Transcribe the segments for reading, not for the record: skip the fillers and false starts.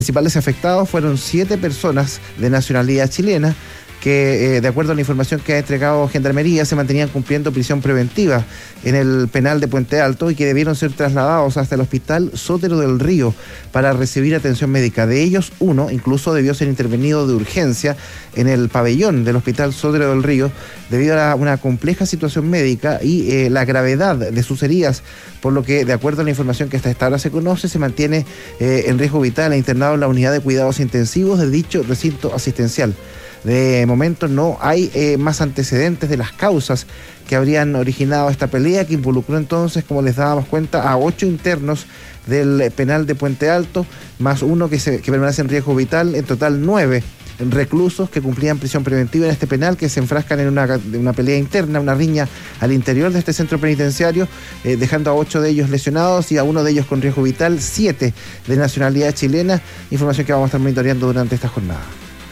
principales afectados fueron 7 personas de nacionalidad chilena que, de acuerdo a la información que ha entregado Gendarmería, se mantenían cumpliendo prisión preventiva en el penal de Puente Alto y que debieron ser trasladados hasta el hospital Sotero del Río para recibir atención médica. De ellos, uno incluso debió ser intervenido de urgencia en el pabellón del hospital Sotero del Río debido a una compleja situación médica y la gravedad de sus heridas, por lo que, de acuerdo a la información que hasta esta hora se conoce, se mantiene en riesgo vital e internado en la unidad de cuidados intensivos de dicho recinto asistencial. De momento no hay más antecedentes de las causas que habrían originado esta pelea, que involucró entonces, como les dábamos cuenta, a 8 internos del penal de Puente Alto, más uno que permanece en riesgo vital, en total 9 reclusos que cumplían prisión preventiva en este penal, que se enfrascan en una pelea interna, una riña al interior de este centro penitenciario, dejando a 8 de ellos lesionados y a uno de ellos con riesgo vital, 7 de nacionalidad chilena, información que vamos a estar monitoreando durante esta jornada.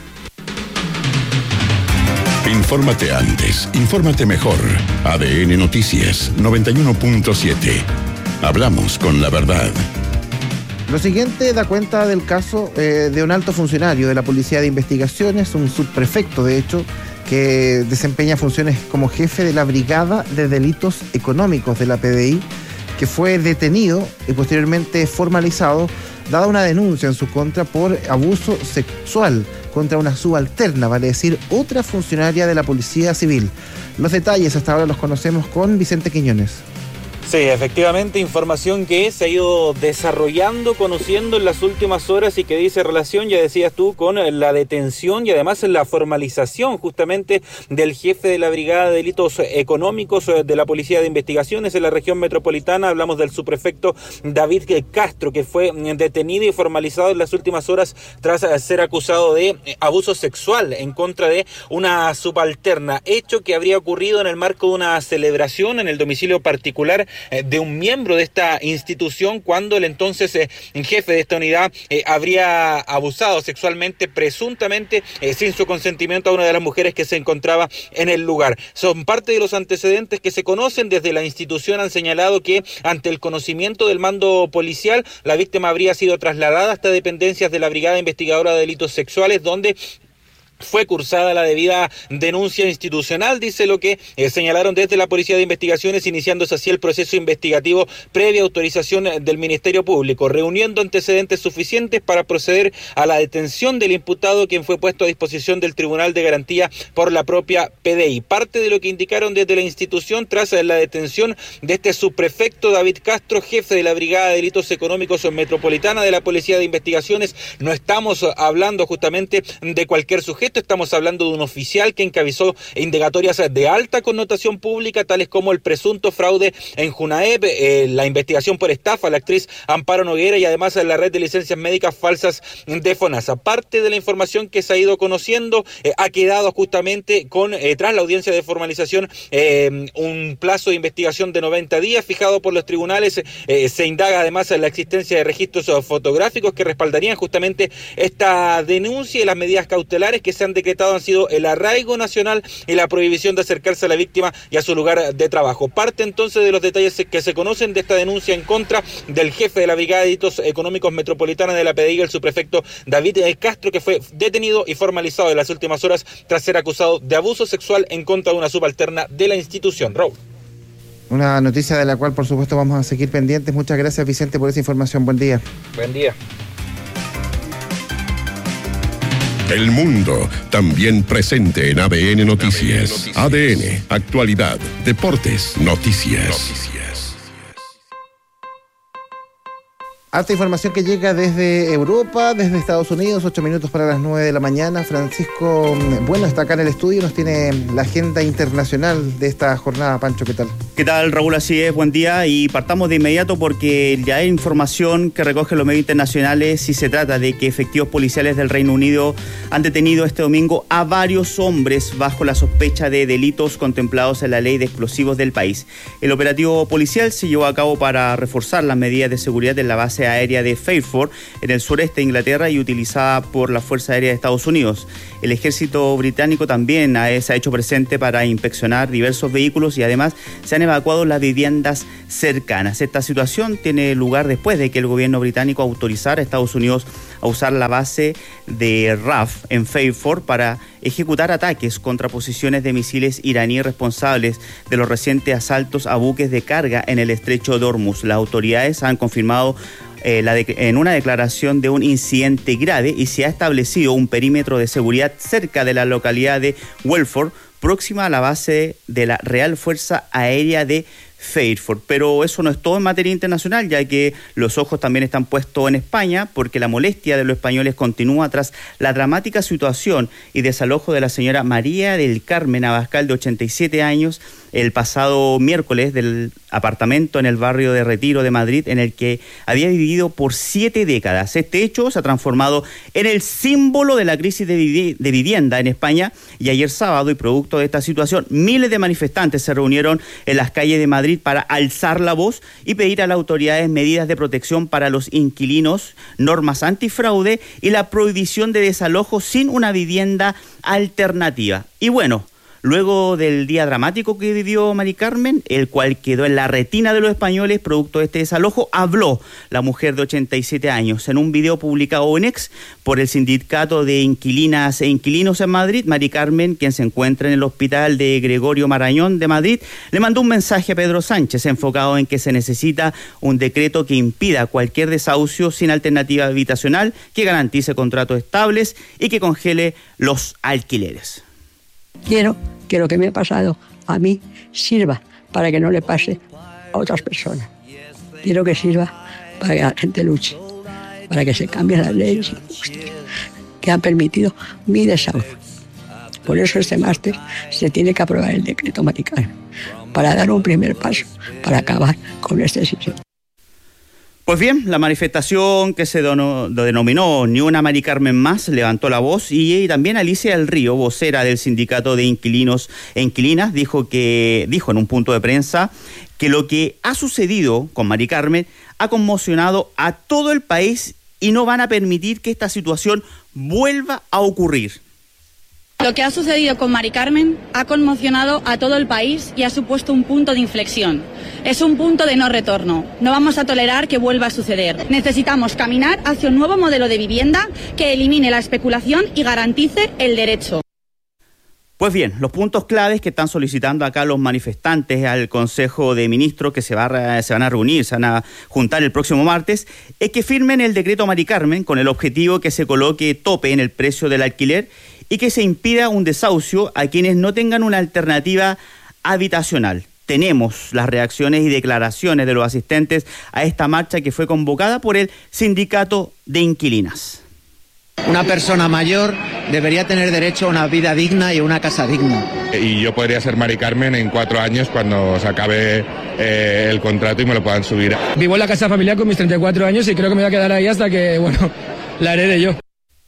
Infórmate antes, infórmate mejor. ADN Noticias 91.7. Hablamos con la verdad. Lo siguiente da cuenta del caso de un alto funcionario de la Policía de Investigaciones, un subprefecto de hecho, que desempeña funciones como jefe de la Brigada de Delitos Económicos de la PDI, que fue detenido y posteriormente formalizado, dada una denuncia en su contra por abuso sexual contra una subalterna, vale decir, otra funcionaria de la Policía Civil. Los detalles hasta ahora los conocemos con Vicente Quiñones. Sí, efectivamente, información que se ha ido desarrollando, conociendo en las últimas horas y que dice relación, ya decías tú, con la detención y además la formalización justamente del jefe de la Brigada de Delitos Económicos de la Policía de Investigaciones en la región metropolitana. Hablamos del subprefecto David Castro, que fue detenido y formalizado en las últimas horas tras ser acusado de abuso sexual en contra de una subalterna, hecho que habría ocurrido en el marco de una celebración en el domicilio particular de un miembro de esta institución, cuando el entonces jefe de esta unidad habría abusado sexualmente, presuntamente sin su consentimiento, a una de las mujeres que se encontraba en el lugar. Son parte de los antecedentes que se conocen. Desde la institución han señalado que ante el conocimiento del mando policial, la víctima habría sido trasladada hasta dependencias de la Brigada Investigadora de Delitos Sexuales, donde fue cursada la debida denuncia institucional, dice lo que señalaron desde la Policía de Investigaciones, iniciándose así el proceso investigativo previa autorización del Ministerio Público, reuniendo antecedentes suficientes para proceder a la detención del imputado, quien fue puesto a disposición del Tribunal de Garantía por la propia PDI. Parte de lo que indicaron desde la institución tras la detención de este subprefecto David Castro, jefe de la Brigada de Delitos Económicos Metropolitana de la Policía de Investigaciones: no estamos hablando justamente de cualquier sujeto, estamos hablando de un oficial que encabezó indagatorias de alta connotación pública, tales como el presunto fraude en Junaep, la investigación por estafa a la actriz Amparo Noguera y además la red de licencias médicas falsas de FONASA. Parte de la información que se ha ido conociendo ha quedado justamente con, tras la audiencia de formalización, un plazo de investigación de 90 días fijado por los tribunales. Se indaga además en la existencia de registros fotográficos que respaldarían justamente esta denuncia, y las medidas cautelares que se han decretado han sido el arraigo nacional y la prohibición de acercarse a la víctima y a su lugar de trabajo. Parte entonces de los detalles que se conocen de esta denuncia en contra del jefe de la Brigada de Delitos Económicos Metropolitana de la PDI, el subprefecto David Castro, que fue detenido y formalizado en las últimas horas tras ser acusado de abuso sexual en contra de una subalterna de la institución. Raúl. Una noticia de la cual, por supuesto, vamos a seguir pendientes. Muchas gracias, Vicente, por esa información. Buen día. Buen día. El mundo también presente en ADN Noticias. ADN, actualidad, deportes, noticias. Harta información que llega desde Europa, desde Estados Unidos, 8 minutos para las 9 de la mañana. Francisco Bueno está acá en el estudio, nos tiene la agenda internacional de esta jornada. Pancho, ¿qué tal? ¿Qué tal, Raúl? Así es, buen día, y partamos de inmediato porque ya hay información que recogen los medios internacionales si se trata de que efectivos policiales del Reino Unido han detenido este domingo a varios hombres bajo la sospecha de delitos contemplados en la ley de explosivos del país. El operativo policial se llevó a cabo para reforzar las medidas de seguridad en la base aérea de Fairford, en el sureste de Inglaterra, y utilizada por la Fuerza Aérea de Estados Unidos. El ejército británico también se ha hecho presente para inspeccionar diversos vehículos y además se han evacuado las viviendas cercanas. Esta situación tiene lugar después de que el gobierno británico autorizara a Estados Unidos a usar la base de RAF en Fairford para ejecutar ataques contra posiciones de misiles iraníes responsables de los recientes asaltos a buques de carga en el estrecho de Hormuz. Las autoridades han confirmado en una declaración de un incidente grave y se ha establecido un perímetro de seguridad cerca de la localidad de Welford, próxima a la base de la Real Fuerza Aérea de Fairford. Pero eso no es todo en materia internacional, ya que los ojos también están puestos en España, porque la molestia de los españoles continúa tras la dramática situación y desalojo de la señora María del Carmen Abascal, de 87 años, el pasado miércoles del apartamento en el barrio de Retiro de Madrid, en el que había vivido por 7 décadas. Este hecho se ha transformado en el símbolo de la crisis de vivienda en España, y ayer sábado, y producto de esta situación, miles de manifestantes se reunieron en las calles de Madrid para alzar la voz y pedir a las autoridades medidas de protección para los inquilinos, normas antifraude y la prohibición de desalojo sin una vivienda alternativa. Y bueno, luego del día dramático que vivió Mari Carmen, el cual quedó en la retina de los españoles producto de este desalojo, habló la mujer de 87 años. En un video publicado en X por el Sindicato de Inquilinas e Inquilinos en Madrid, Mari Carmen, quien se encuentra en el hospital de Gregorio Marañón de Madrid, le mandó un mensaje a Pedro Sánchez enfocado en que se necesita un decreto que impida cualquier desahucio sin alternativa habitacional, que garantice contratos estables y que congele los alquileres. Quiero que lo que me ha pasado a mí sirva para que no le pase a otras personas. Quiero que sirva para que la gente luche, para que se cambien las leyes injustas que han permitido mi desahucio. Por eso este martes se tiene que aprobar el decreto Mari Carmen, para dar un primer paso para acabar con este sistema. Pues bien, la manifestación que se denominó Ni una Mari Carmen más levantó la voz, y también Alicia del Río, vocera del Sindicato de Inquilinos e Inquilinas, dijo en un punto de prensa que lo que ha sucedido con Mari Carmen ha conmocionado a todo el país y no van a permitir que esta situación vuelva a ocurrir. Lo que ha sucedido con Mari Carmen ha conmocionado a todo el país y ha supuesto un punto de inflexión. Es un punto de no retorno. No vamos a tolerar que vuelva a suceder. Necesitamos caminar hacia un nuevo modelo de vivienda que elimine la especulación y garantice el derecho. Pues bien, los puntos claves que están solicitando acá los manifestantes al Consejo de Ministros, que se van a reunir, se van a juntar el próximo martes, es que firmen el decreto Mari Carmen con el objetivo que se coloque tope en el precio del alquiler y que se impida un desahucio a quienes no tengan una alternativa habitacional. Tenemos las reacciones y declaraciones de los asistentes a esta marcha que fue convocada por el Sindicato de Inquilinas. Una persona mayor debería tener derecho a una vida digna y a una casa digna. Y yo podría ser Mari Carmen en 4 años cuando se acabe el contrato y me lo puedan subir. Vivo en la casa familiar con mis 34 años y creo que me voy a quedar ahí hasta que, la herede yo.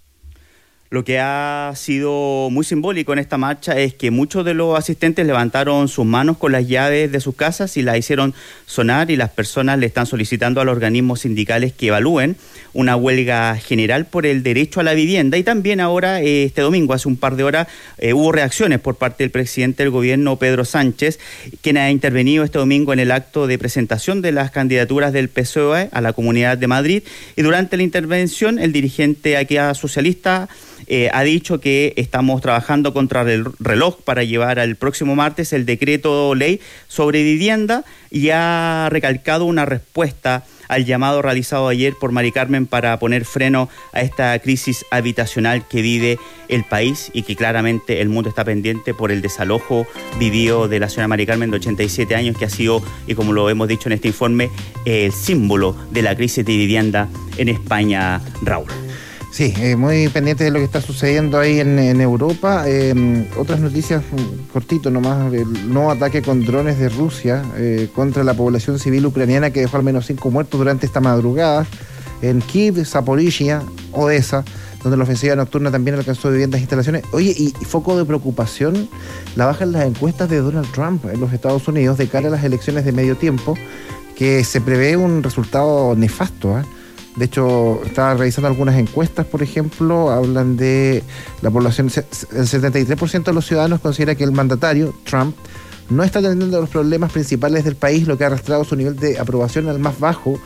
Lo que ha sido muy simbólico en esta marcha es que muchos de los asistentes levantaron sus manos con las llaves de sus casas y las hicieron sonar, y las personas le están solicitando a los organismos sindicales que evalúen una huelga general por el derecho a la vivienda. Y también ahora, este domingo, hace un par de horas, hubo reacciones por parte del presidente del gobierno, Pedro Sánchez, quien ha intervenido este domingo en el acto de presentación de las candidaturas del PSOE a la Comunidad de Madrid. Y durante la intervención, el dirigente aquí socialista ha dicho que estamos trabajando contra el reloj para llevar al próximo martes el decreto ley sobre vivienda, y ha recalcado una respuesta al llamado realizado ayer por Mari Carmen para poner freno a esta crisis habitacional que vive el país, y que claramente el mundo está pendiente por el desalojo vivido de la señora Mari Carmen de 87 años, que ha sido, y como lo hemos dicho en este informe, el símbolo de la crisis de vivienda en España, Raúl. Sí, muy pendiente de lo que está sucediendo ahí en Europa. Otras noticias, cortito nomás, el nuevo ataque con drones de Rusia contra la población civil ucraniana, que dejó al menos 5 muertos durante esta madrugada en Kiev, Zaporizhia, Odessa, donde la ofensiva nocturna también alcanzó viviendas e instalaciones. Oye, y foco de preocupación, la baja en las encuestas de Donald Trump en los Estados Unidos de cara a las elecciones de medio tiempo, que se prevé un resultado nefasto, De hecho, estaba revisando algunas encuestas, por ejemplo, hablan de la población, el 73% de los ciudadanos considera que el mandatario, Trump, no está atendiendo los problemas principales del país, lo que ha arrastrado su nivel de aprobación al más bajo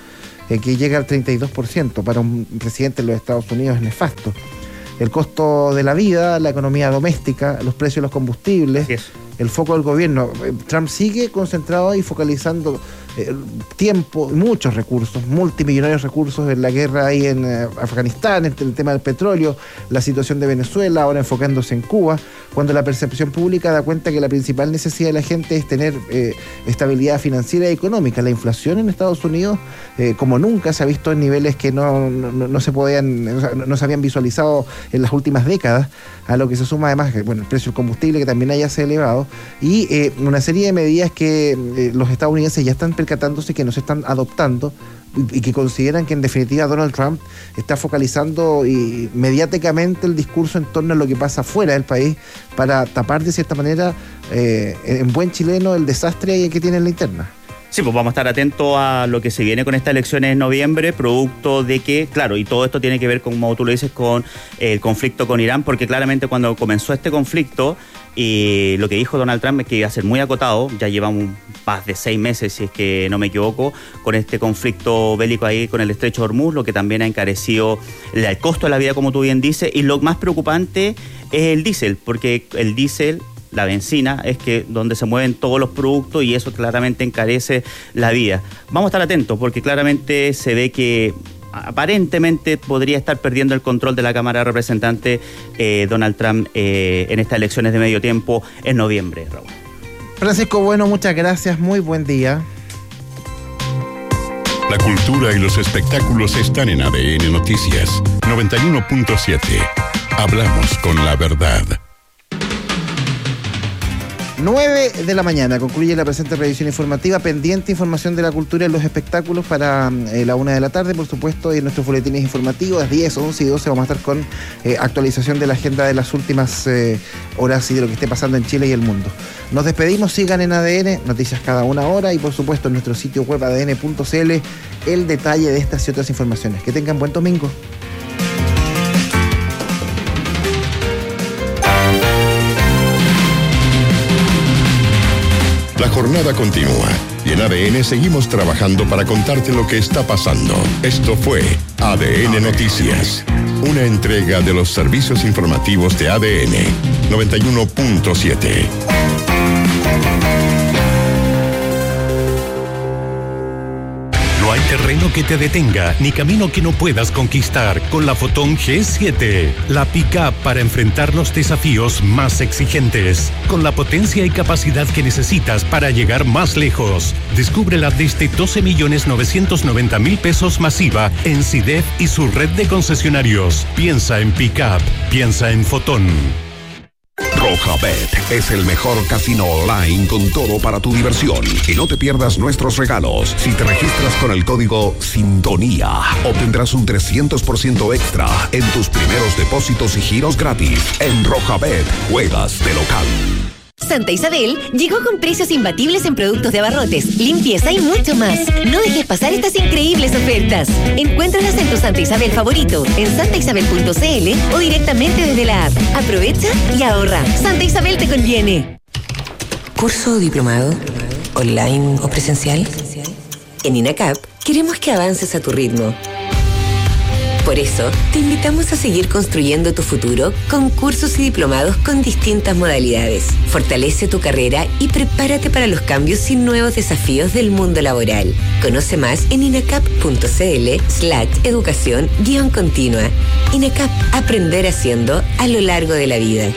que llega al 32%. Para un presidente de los Estados Unidos es nefasto. El costo de la vida, la economía doméstica, los precios de los combustibles, el foco del gobierno. Trump sigue concentrado y focalizando tiempo, muchos recursos, multimillonarios recursos en la guerra ahí en Afganistán, el tema del petróleo, la situación de Venezuela, ahora enfocándose en Cuba, cuando la percepción pública da cuenta que la principal necesidad de la gente es tener estabilidad financiera y económica. La inflación en Estados Unidos, como nunca, se ha visto en niveles que no se podían, no se habían visualizado en las últimas décadas, a lo que se suma además, bueno, el precio del combustible que también haya se elevado, y una serie de medidas que los estadounidenses ya están percatándose que no se están adoptando y que consideran que en definitiva Donald Trump está focalizando mediáticamente el discurso en torno a lo que pasa fuera del país para tapar de cierta manera en buen chileno el desastre que tiene en la interna. Sí, pues vamos a estar atentos a lo que se viene con estas elecciones en noviembre, producto de que, claro, y todo esto tiene que ver, como tú lo dices, con el conflicto con Irán, porque claramente cuando comenzó este conflicto, lo que dijo Donald Trump es que iba a ser muy acotado. Ya llevamos más de 6 meses, si es que no me equivoco, con este conflicto bélico ahí con el estrecho de Hormuz, lo que también ha encarecido el costo de la vida, como tú bien dices, y lo más preocupante es el diésel, porque el diésel, la benzina, es que donde se mueven todos los productos, y eso claramente encarece la vida. Vamos a estar atentos porque claramente se ve que aparentemente podría estar perdiendo el control de la Cámara de Representantes Donald Trump en estas elecciones de medio tiempo en noviembre, Raúl. Francisco Bueno, muchas gracias, muy buen día. La cultura y los espectáculos están en ADN Noticias 91.7. Hablamos con la verdad. 9 de la mañana concluye la presente revisión informativa. Pendiente información de la cultura y los espectáculos para la 1 de la tarde, por supuesto, y en nuestros boletines informativos. A las 10, 11 y 12 vamos a estar con actualización de la agenda de las últimas horas y de lo que esté pasando en Chile y el mundo. Nos despedimos, sigan en ADN, noticias cada una hora, y por supuesto en nuestro sitio web adn.cl el detalle de estas y otras informaciones. Que tengan buen domingo. La jornada continúa y en ADN seguimos trabajando para contarte lo que está pasando. Esto fue ADN Noticias, una entrega de los servicios informativos de ADN 91.7. No hay terreno que te detenga, ni camino que no puedas conquistar con la Fotón G7. La pick-up para enfrentar los desafíos más exigentes, con la potencia y capacidad que necesitas para llegar más lejos. Descúbrela desde 12.990.000 pesos masiva en CIDEF y su red de concesionarios. Piensa en pick-up, piensa en Fotón. Rojabet es el mejor casino online con todo para tu diversión. Y no te pierdas nuestros regalos. Si te registras con el código SINTONÍA, obtendrás un 300% extra en tus primeros depósitos y giros gratis. En Rojabet, juegas de local. Santa Isabel llegó con precios imbatibles en productos de abarrotes, limpieza y mucho más. No dejes pasar estas increíbles ofertas. Encuéntralas en tu Santa Isabel favorito, en santaisabel.cl o directamente desde la app. Aprovecha y ahorra. Santa Isabel te conviene. ¿Curso o diplomado? ¿Online o presencial? En INACAP queremos que avances a tu ritmo. Por eso, te invitamos a seguir construyendo tu futuro con cursos y diplomados con distintas modalidades. Fortalece tu carrera y prepárate para los cambios y nuevos desafíos del mundo laboral. Conoce más en inacap.cl/educación-continua. INACAP, aprender haciendo a lo largo de la vida.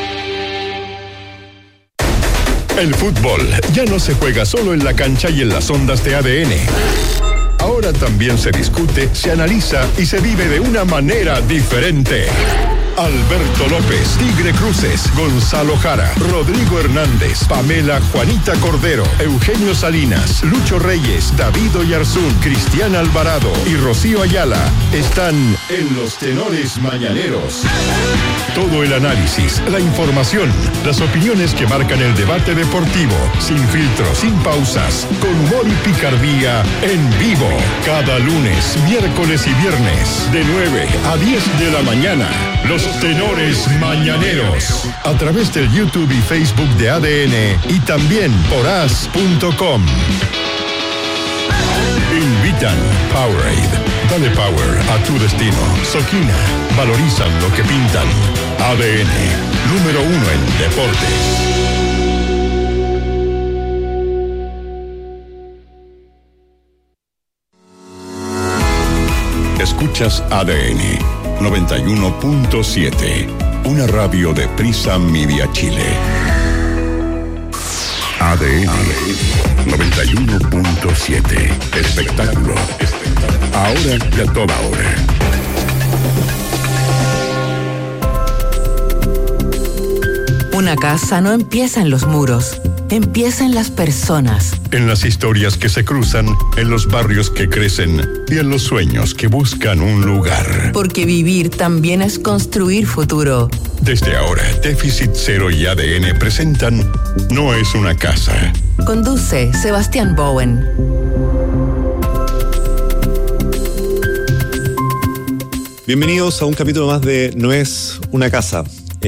El fútbol ya no se juega solo en la cancha y en las ondas de ADN. Ahora también se discute, se analiza y se vive de una manera diferente. Alberto López, Tigre Cruces, Gonzalo Jara, Rodrigo Hernández, Pamela Juanita Cordero, Eugenio Salinas, Lucho Reyes, David Oyarzún, Cristian Alvarado y Rocío Ayala están en los Tenores Mañaneros. Todo el análisis, la información, las opiniones que marcan el debate deportivo, sin filtros, sin pausas, con humor y picardía, en vivo. Cada lunes, miércoles y viernes, de 9 a 10 de la mañana. Los Tenores Mañaneros, a través del YouTube y Facebook de ADN y también por as.com. Titan, Powerade. Dale power a tu destino. Soquina, valorizan lo que pintan. ADN, número 1 en deportes. Escuchas ADN 91.7, una radio de Prisa Media Chile. ADN 91.7, espectáculo. Ahora y a toda hora. Una casa no empieza en los muros, empieza en las personas. En las historias que se cruzan, en los barrios que crecen y en los sueños que buscan un lugar. Porque vivir también es construir futuro. Desde ahora, Déficit Cero y ADN presentan No es una casa. Conduce Sebastián Bowen. Bienvenidos a un capítulo más de No es una casa.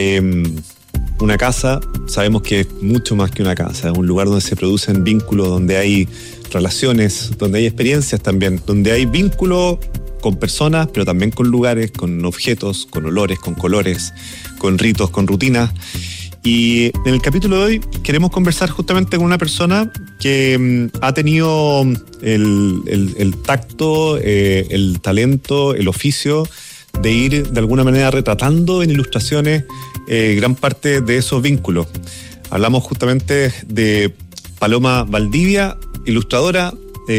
Una casa, sabemos que es mucho más que una casa, es un lugar donde se producen vínculos, donde hay relaciones, donde hay experiencias también, donde hay vínculo con personas, pero también con lugares, con objetos, con olores, con colores, con ritos, con rutinas. Y en el capítulo de hoy queremos conversar justamente con una persona que ha tenido el tacto, el talento, el oficio de ir de alguna manera retratando en ilustraciones gran parte de esos vínculos. Hablamos justamente de Paloma Valdivia, ilustradora,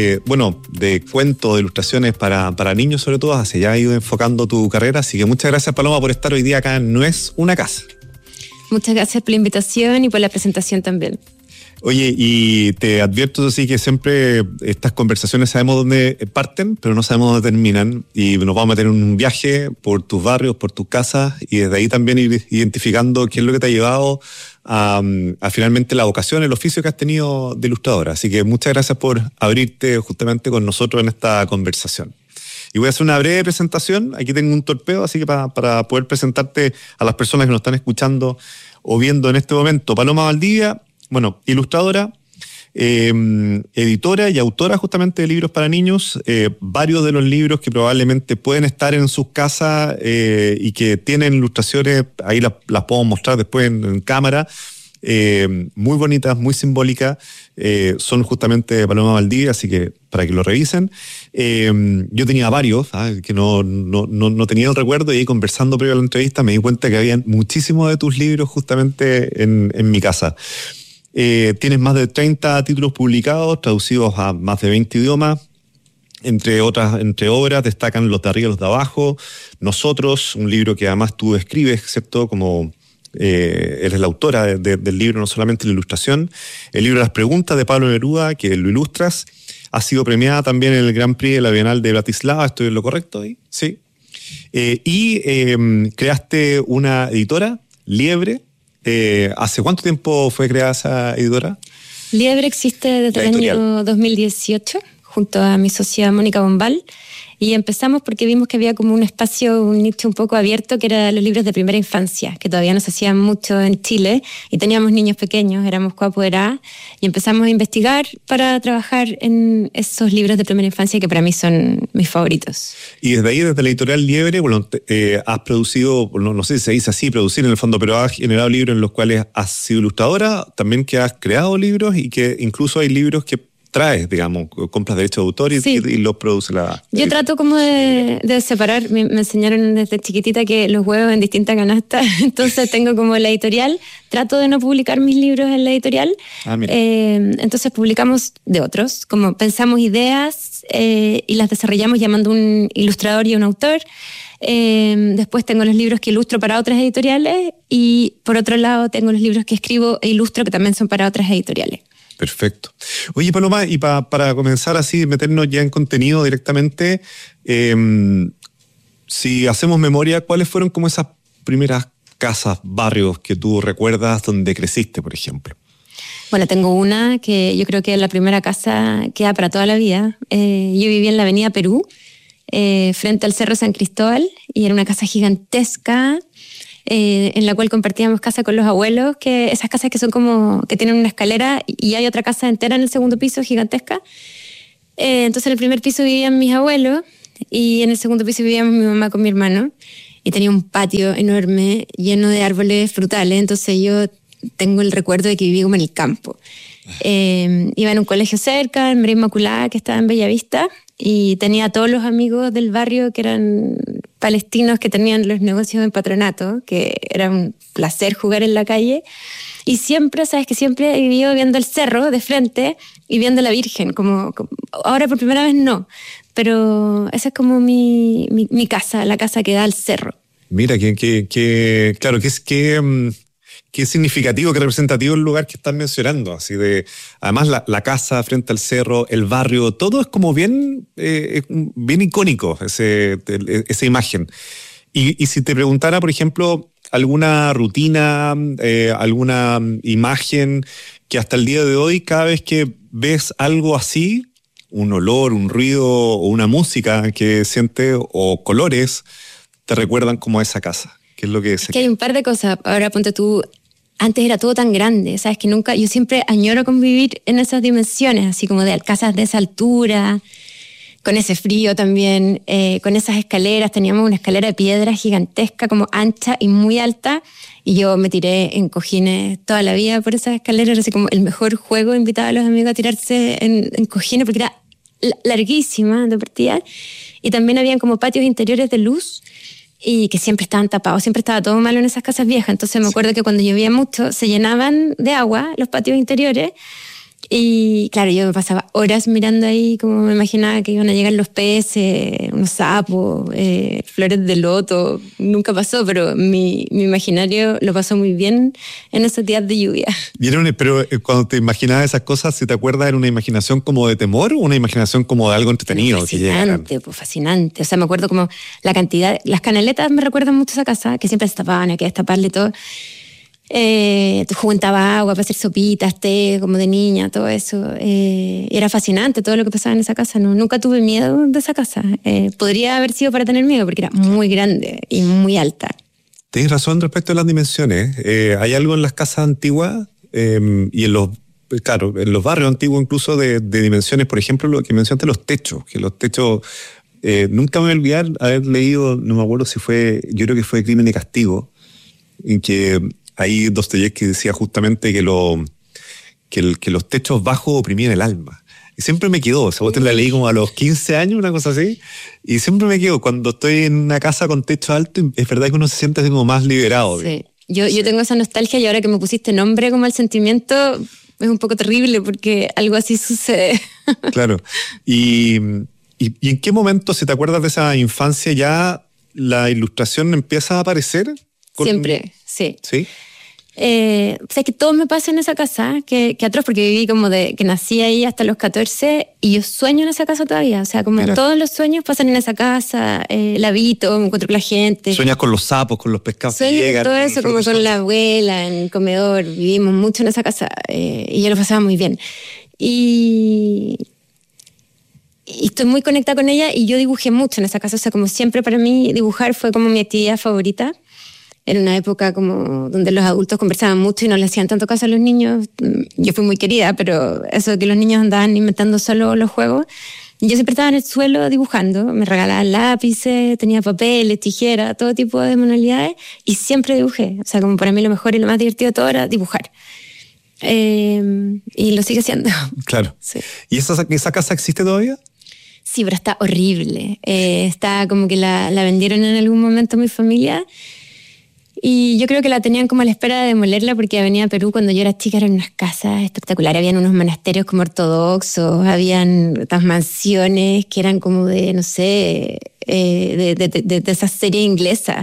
de cuentos, de ilustraciones para niños sobre todo. Hacia allá ha ido enfocando tu carrera, así que muchas gracias, Paloma, por estar hoy día acá en No es una casa. Muchas gracias por la invitación y por la presentación también. Oye, y te advierto así que siempre estas conversaciones sabemos dónde parten, pero no sabemos dónde terminan, y nos vamos a meter en un viaje por tus barrios, por tus casas, y desde ahí también ir identificando qué es lo que te ha llevado a finalmente la vocación, el oficio que has tenido de ilustradora. Así que muchas gracias por abrirte justamente con nosotros en esta conversación. Y voy a hacer una breve presentación. Aquí tengo un torpeo, así que para poder presentarte a las personas que nos están escuchando o viendo en este momento. Paloma Valdivia, ilustradora, editora y autora justamente de libros para niños. Varios de los libros que probablemente pueden estar en sus casas y que tienen ilustraciones, ahí las puedo mostrar después en cámara, muy bonitas, muy simbólicas, son justamente de Paloma Valdivia, así que para que lo revisen. Yo tenía varios que no tenía el recuerdo, y ahí conversando previo a la entrevista me di cuenta que había muchísimos de tus libros justamente en mi casa. Tienes más de 30 títulos publicados, traducidos a más de 20 idiomas. Entre obras destacan Los de arriba y los de abajo, Nosotros, un libro que además tú escribes, ¿cierto? Como eres la autora del libro, no solamente la ilustración. El libro Las preguntas de Pablo Neruda, que lo ilustras, ha sido premiada también en el Grand Prix de la Bienal de Bratislava. ¿Estoy en lo correcto ahí? Sí. Creaste una editora, Liebre. ¿Hace cuánto tiempo fue creada esa editora? Liebre existe desde el año 2018, junto a mi socia Mónica Bombal, y empezamos porque vimos que había como un espacio, un nicho un poco abierto, que eran los libros de primera infancia, que todavía no se hacían mucho en Chile, y teníamos niños pequeños, éramos coapoderadas, y empezamos a investigar para trabajar en esos libros de primera infancia que para mí son mis favoritos. Y desde ahí, desde la editorial Liebre, has producido, no sé si se dice así, producir en el fondo, pero has generado libros en los cuales has sido ilustradora, también que has creado libros, y que incluso hay libros que traes, digamos, compras derechos de autor y los produce la... Yo trato como de separar, me enseñaron desde chiquitita que los huevos en distintas canastas, entonces tengo como la editorial, trato de no publicar mis libros en la editorial, entonces publicamos de otros, como pensamos ideas y las desarrollamos llamando un ilustrador y un autor. Después tengo los libros que ilustro para otras editoriales, y por otro lado tengo los libros que escribo e ilustro que también son para otras editoriales. Perfecto. Oye, Paloma, y para comenzar así, meternos ya en contenido directamente, si hacemos memoria, ¿cuáles fueron como esas primeras casas, barrios que tú recuerdas donde creciste, por ejemplo? Bueno, tengo una que yo creo que es la primera casa que da para toda la vida. Yo vivía en la avenida Perú, frente al Cerro San Cristóbal, y era una casa gigantesca, en la cual compartíamos casa con los abuelos, que esas casas que son como que tienen una escalera y hay otra casa entera en el segundo piso gigantesca. Entonces en el primer piso vivían mis abuelos y en el segundo piso vivíamos mi mamá con mi hermano. Y tenía un patio enorme lleno de árboles frutales, entonces yo tengo el recuerdo de que viví como en el campo. Iba en un colegio cerca, en María Inmaculada, que estaba en Bellavista, y tenía a todos los amigos del barrio que eran palestinos que tenían los negocios en patronato, que era un placer jugar en la calle. Y siempre, sabes que siempre he vivido viendo el cerro de frente y viendo la Virgen, como ahora por primera vez no. Pero esa es como mi casa, la casa que da al cerro. Mira, claro, qué significativo, qué representativo el lugar que estás mencionando. Así de, además, la casa frente al cerro, el barrio, todo es como bien icónico, esa imagen. Y si te preguntara, por ejemplo, alguna rutina, alguna imagen que hasta el día de hoy, cada vez que ves algo así, un olor, un ruido o una música que sientes o colores, te recuerdan como a esa casa. ¿Qué es lo que es? Que hay un par de cosas. Ahora ponte tú, antes era todo tan grande, ¿sabes? Que nunca, yo siempre añoro convivir en esas dimensiones, así como de casas de esa altura, con ese frío también, con esas escaleras. Teníamos una escalera de piedra gigantesca, como ancha y muy alta, y yo me tiré en cojines toda la vida por esas escaleras. Era así como el mejor juego, invitaba a los amigos a tirarse en cojines, porque era larguísima de partida, y también habían como patios interiores de luz y que siempre estaban tapados, siempre estaba todo malo en esas casas viejas. Entonces me acuerdo que cuando llovía mucho se llenaban de agua los patios interiores. Y claro, yo me pasaba horas mirando ahí, como me imaginaba que iban a llegar los peces, unos sapos, flores de loto. Nunca pasó, pero mi imaginario lo pasó muy bien en esos días de lluvia. Pero cuando te imaginabas esas cosas, ¿si te acuerdas, era una imaginación como de temor o una imaginación como de algo entretenido? Fascinante, pues fascinante. O sea, me acuerdo como la cantidad, las canaletas me recuerdan mucho esa casa, que siempre se tapaban, hay que destaparle todo. Juntaba agua para hacer sopitas, té, como de niña, todo eso. Era fascinante todo lo que pasaba en esa casa. No, nunca tuve miedo de esa casa. Podría haber sido para tener miedo, porque era muy grande y muy alta. Tienes razón respecto a las dimensiones. Hay algo en las casas antiguas y en los barrios antiguos incluso de dimensiones. Por ejemplo, lo que mencionaste, los techos. Que los techos, nunca me voy a olvidar haber leído, no me acuerdo si fue, yo creo que fue Crimen y Castigo, en que ahí Dostoyevsky decía justamente que los techos bajos oprimían el alma. Y siempre me quedó, o sea, vos te la leí como a los 15 años, una cosa así, y siempre me quedo, cuando estoy en una casa con techo alto, es verdad que uno se siente así como más liberado. Sí, yo tengo esa nostalgia, y ahora que me pusiste nombre como al sentimiento, es un poco terrible, porque algo así sucede. Claro. ¿Y en qué momento, si te acuerdas de esa infancia, ya la ilustración empieza a aparecer? Siempre, sí. ¿Sí? O sea, que todo me pasa en esa casa, que atroz, porque viví como de que nací ahí hasta los 14 y yo sueño en esa casa todavía. O sea, como todos los sueños pasan en esa casa, la habito, me encuentro con la gente. Sueñas con los sapos, con los pescados que llegan. Todo eso, como con la abuela, en el comedor. Vivimos mucho en esa casa y yo lo pasaba muy bien. Y estoy muy conectada con ella y yo dibujé mucho en esa casa. O sea, como siempre para mí dibujar fue como mi actividad favorita. Era una época como donde los adultos conversaban mucho y no le hacían tanto caso a los niños. Yo fui muy querida, pero eso de que los niños andaban inventando solo los juegos. Y yo siempre estaba en el suelo dibujando. Me regalaban lápices, tenía papeles, tijeras, todo tipo de manualidades. Y siempre dibujé. O sea, como para mí lo mejor y lo más divertido de todo era dibujar. Y lo sigue siendo. Claro. Sí. ¿Y esa casa existe todavía? Sí, pero está horrible. Está como que la vendieron en algún momento a mi familia. Y yo creo que la tenían como a la espera de demolerla, porque Avenida Perú, cuando yo era chica, eran unas casas espectaculares. Habían unos monasterios como ortodoxos, habían estas mansiones que eran como de, no sé, de esa serie inglesa.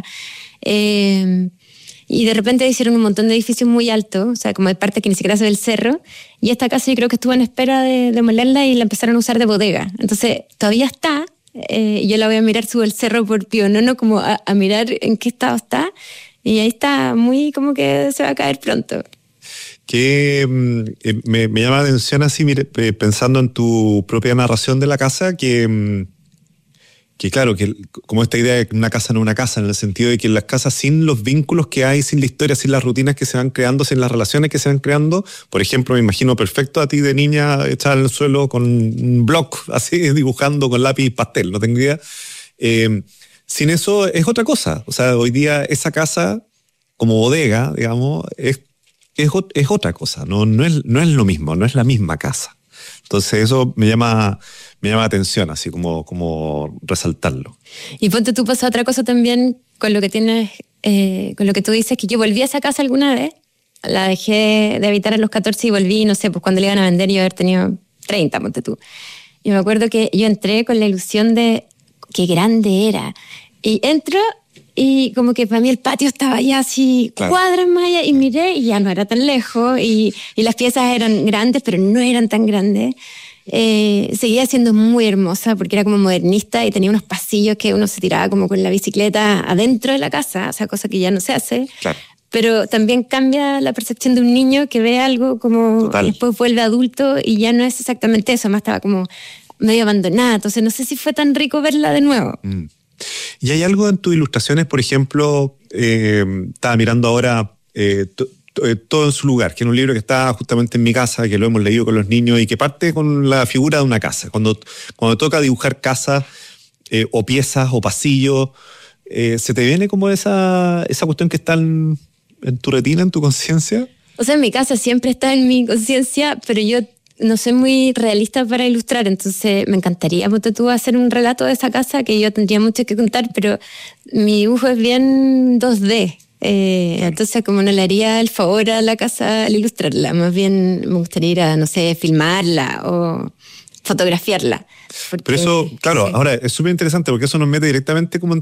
Y de repente hicieron un montón de edificios muy altos, o sea, como de parte que ni siquiera se ve el cerro. Y esta casa yo creo que estuvo en espera de demolerla y la empezaron a usar de bodega. Entonces, todavía está. Yo la voy a mirar, subo el cerro por Pionono como a mirar en qué estado está. Y ahí está, muy como que se va a caer pronto. Que me llama la atención así, pensando en tu propia narración de la casa, que que claro, que como esta idea de que una casa no es una casa, en el sentido de que las casas sin los vínculos que hay, sin la historia, sin las rutinas que se van creando, sin las relaciones que se van creando, por ejemplo, me imagino perfecto a ti de niña echada en el suelo con un bloc, así dibujando con lápiz y pastel, no tengo idea. Sin eso es otra cosa. O sea, hoy día esa casa, como bodega, digamos, es otra cosa, no es lo mismo, no es la misma casa. Entonces eso me llama la atención, así como resaltarlo. Y ponte tú, pasa otra cosa también con lo que tienes, con lo que tú dices, que yo volví a esa casa alguna vez, la dejé de habitar a los 14 y volví, no sé, pues cuando le iban a vender yo haber tenido 30, ponte tú. Y me acuerdo que yo entré con la ilusión de qué grande era. Y entro y como que para mí el patio estaba ya así, claro, cuadras más allá, y miré y ya no era tan lejos, y las piezas eran grandes, pero no eran tan grandes. Seguía siendo muy hermosa porque era como modernista y tenía unos pasillos que uno se tiraba como con la bicicleta adentro de la casa, o sea, cosa que ya no se hace. Claro. Pero también cambia la percepción de un niño que ve algo como total, después vuelve adulto y ya no es exactamente eso, más estaba como medio abandonada, entonces no sé si fue tan rico verla de nuevo. ¿Y hay algo en tus ilustraciones, por ejemplo, estaba mirando ahora Todo en su lugar, que es un libro que está justamente en mi casa, que lo hemos leído con los niños y que parte con la figura de una casa. Cuando toca dibujar casas o piezas o pasillos, ¿se te viene como esa cuestión que está en tu retina, en tu conciencia? O sea, en mi casa siempre está en mi conciencia, pero yo no soy muy realista para ilustrar, entonces me encantaría, ponte tú, hacer un relato de esa casa, que yo tendría mucho que contar, pero mi dibujo es bien 2D. Entonces como no le haría el favor a la casa al ilustrarla, más bien me gustaría ir a, no sé, filmarla o fotografiarla. Pero eso, claro, ahora es súper interesante porque eso nos mete directamente como en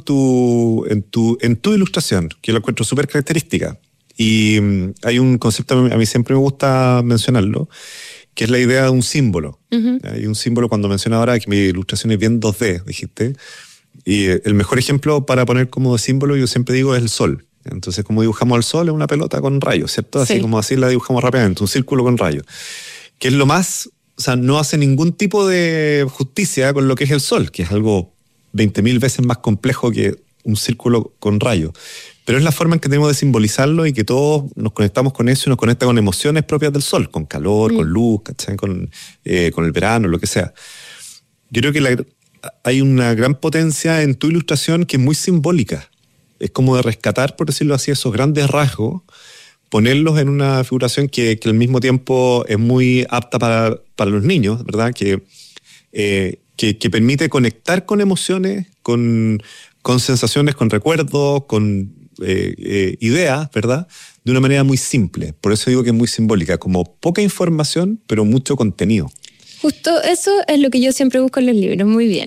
tu ilustración, que yo la encuentro súper característica. Y hay un concepto, a mí siempre me gusta mencionarlo, que es la idea de un símbolo. Uh-huh. Hay un símbolo, cuando menciono ahora que mi ilustración es bien 2D, dijiste, y el mejor ejemplo para poner como símbolo, yo siempre digo, es el sol. Entonces, como dibujamos al sol, es una pelota con rayos, ¿cierto? Así, sí, como así la dibujamos rápidamente, un círculo con rayos. Que es lo más, o sea, no hace ningún tipo de justicia con lo que es el sol, que es algo 20.000 veces más complejo que un círculo con rayos. Pero es la forma en que tenemos de simbolizarlo y que todos nos conectamos con eso y nos conecta con emociones propias del sol, con calor, con luz, ¿cachai? Con el verano, lo que sea. Yo creo que hay una gran potencia en tu ilustración que es muy simbólica. Es como de rescatar, por decirlo así, esos grandes rasgos, ponerlos en una figuración que al mismo tiempo es muy apta para los niños, ¿verdad? Que permite conectar con emociones, con sensaciones, con recuerdos, con ideas, ¿verdad? De una manera muy simple. Por eso digo que es muy simbólica, como poca información, pero mucho contenido. Justo eso es lo que yo siempre busco en los libros, muy bien.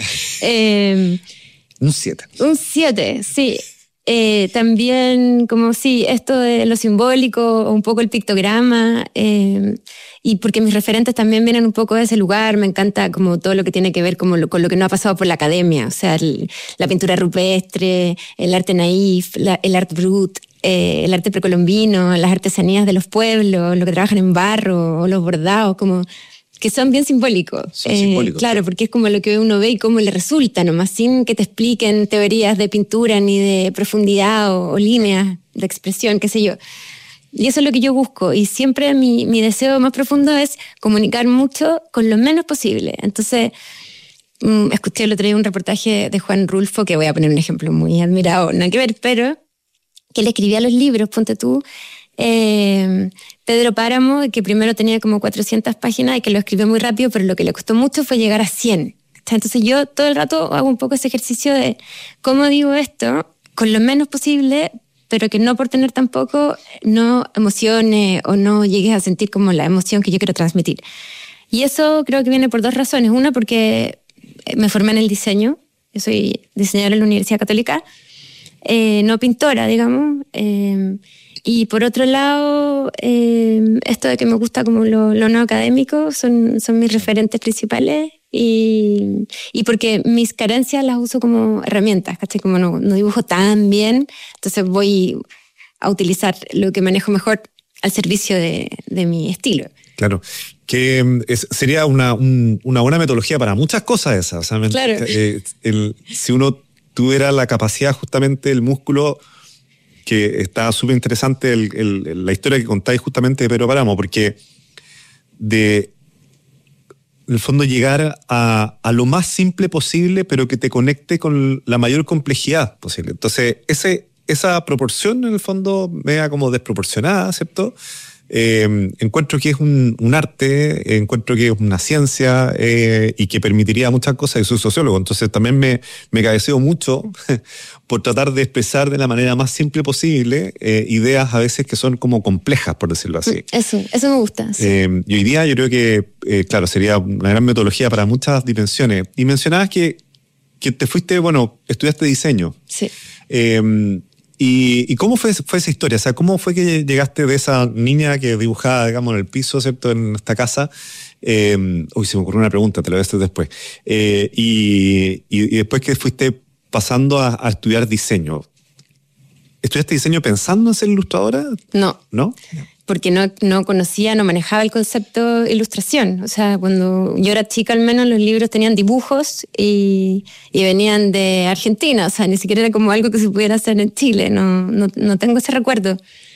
Un 7. Un 7, sí. También, como sí, esto de lo simbólico, un poco el pictograma, y porque mis referentes también vienen un poco de ese lugar. Me encanta como todo lo que tiene que ver con lo que no ha pasado por la academia, o sea, la pintura rupestre, el arte naif, el art brut, el arte precolombino, las artesanías de los pueblos, lo que trabajan en barro, o los bordados, como que son bien simbólicos. Son simbólicos, claro, porque es como lo que uno ve y cómo le resulta, nomás sin que te expliquen teorías de pintura ni de profundidad o líneas de expresión, qué sé yo. Y eso es lo que yo busco. Y siempre mi deseo más profundo es comunicar mucho con lo menos posible. Entonces, escuché el otro día un reportaje de Juan Rulfo, que voy a poner un ejemplo muy admirado, nada que ver, pero que le escribía los libros, ponte tú, Pedro Páramo, que primero tenía como 400 páginas y que lo escribió muy rápido, pero lo que le costó mucho fue llegar a 100. Entonces yo todo el rato hago un poco ese ejercicio de cómo digo esto con lo menos posible, pero que no por tener tampoco no emocione o no llegues a sentir como la emoción que yo quiero transmitir. Y eso creo que viene por dos razones. Una, porque me formé en el diseño. Yo soy diseñadora en la Universidad Católica, no pintora, digamos. Y por otro lado, esto de que me gusta como lo no académico son mis referentes principales, y porque mis carencias las uso como herramientas, ¿cachai? Como no dibujo tan bien, entonces voy a utilizar lo que manejo mejor al servicio de mi estilo. Claro, que sería una buena metodología para muchas cosas esas. O sea, claro. Si uno tuviera la capacidad, justamente el músculo, que está súper interesante la historia que contáis justamente de Pedro Páramo, porque en el fondo llegar a lo más simple posible, pero que te conecte con la mayor complejidad posible. Entonces, esa proporción en el fondo media como desproporcionada, ¿cierto? Encuentro que es un arte, encuentro que es una ciencia y que permitiría muchas cosas. Y soy sociólogo, entonces también me cabeceo mucho por tratar de expresar de la manera más simple posible ideas a veces que son como complejas, por decirlo así. Eso me gusta. Sí. Y hoy día yo creo que, claro, sería una gran metodología para muchas dimensiones. Y mencionabas que te fuiste, estudiaste diseño. Sí. ¿Y cómo fue esa historia? O sea, ¿cómo fue que llegaste de esa niña que dibujaba, digamos, en el piso, ¿cierto?, en esta casa? Se me ocurrió una pregunta, te la voy a hacer después. Y después que fuiste pasando a estudiar diseño. ¿Estudiaste diseño pensando en ser ilustradora? No. ¿No? Porque no conocía, no manejaba el concepto de ilustración. O sea, cuando yo era chica, al menos los libros tenían dibujos y venían de Argentina. O sea, ni siquiera era como algo que se pudiera hacer en Chile. No tengo ese recuerdo.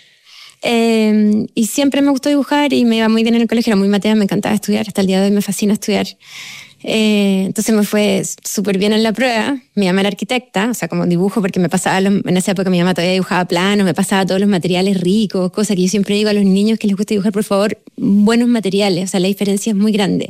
Y siempre me gustó dibujar y me iba muy bien en el colegio. Era muy matea, me encantaba estudiar. Hasta el día de hoy me fascina estudiar. Entonces me fue súper bien en la prueba. Mi mamá era arquitecta, o sea, como dibujo, porque me pasaba, en esa época mi mamá todavía dibujaba planos, me pasaba todos los materiales ricos, cosas que yo siempre digo a los niños que les gusta dibujar, por favor, buenos materiales, o sea, la diferencia es muy grande.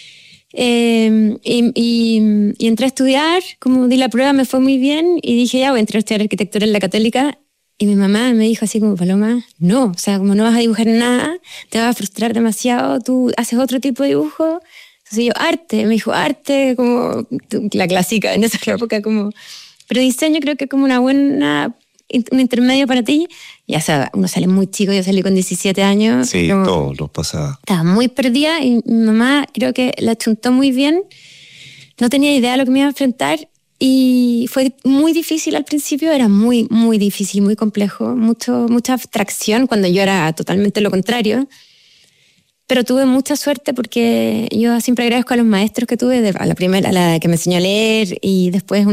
Y entré a estudiar, como di la prueba me fue muy bien y dije, ya voy a entrar a estudiar arquitectura en la Católica. Y mi mamá me dijo así como, Paloma, no, o sea, como no vas a dibujar nada, te vas a frustrar demasiado, tú haces otro tipo de dibujo. Entonces yo, arte, me dijo, arte, como la clásica en esa época, como, pero diseño creo que es como un intermedio para ti. Ya, o sea, uno sale muy chico, yo salí con 17 años. Sí, todo lo pasaba. Estaba muy perdida y mi mamá creo que la chuntó muy bien. No tenía idea de lo que me iba a enfrentar y fue muy difícil al principio, era muy, muy difícil, muy complejo, mucha abstracción cuando yo era totalmente lo contrario. Pero tuve mucha suerte porque yo siempre agradezco a los maestros que tuve, a la que me enseñó a leer y después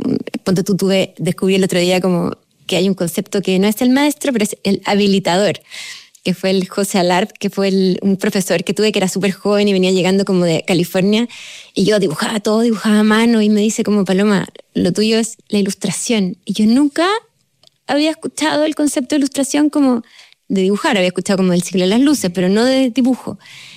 descubrí el otro día como que hay un concepto que no es el maestro, pero es el habilitador, que fue el José Alard, que fue un profesor que tuve que era súper joven y venía llegando como de California y yo dibujaba a mano y me dice como, Paloma, lo tuyo es la ilustración. Y yo nunca había escuchado el concepto de ilustración como de dibujar, había escuchado como del ciclo de las luces, pero no de dibujo.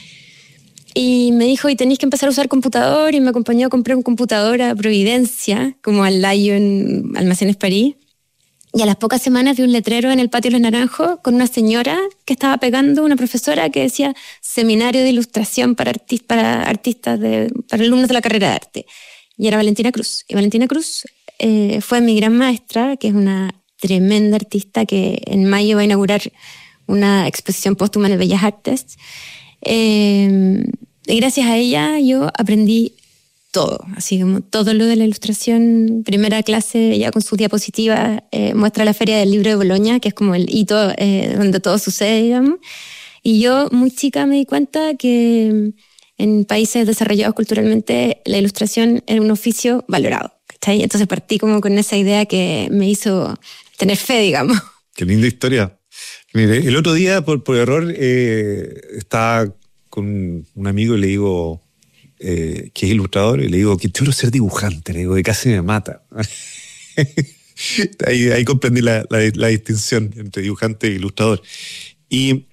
Y me dijo, y tenéis que empezar a usar computador, y me acompañó a comprar un computador a Providencia, como al Lion Almacenes París. Y a las pocas semanas vi un letrero en el patio de los Naranjos con una señora que estaba pegando, una profesora que decía Seminario de Ilustración para alumnos de la carrera de arte. Y era Valentina Cruz. Y Valentina Cruz fue mi gran maestra, que es una tremenda artista que en mayo va a inaugurar una exposición póstuma en el Bellas Artes. Y gracias a ella yo aprendí todo, así como todo lo de la ilustración. Primera clase, ella con sus diapositivas muestra la Feria del Libro de Boloña, que es como el hito donde todo sucede, digamos. Y yo, muy chica, me di cuenta que en países desarrollados culturalmente la ilustración era un oficio valorado, ¿cachai? Entonces partí como con esa idea que me hizo tener fe, digamos. Qué linda historia. Mire, el otro día, por error, estaba con un amigo y le digo que es ilustrador, y le digo que quiero ser dibujante, le digo que casi me mata. ahí comprendí la distinción entre dibujante e ilustrador. Y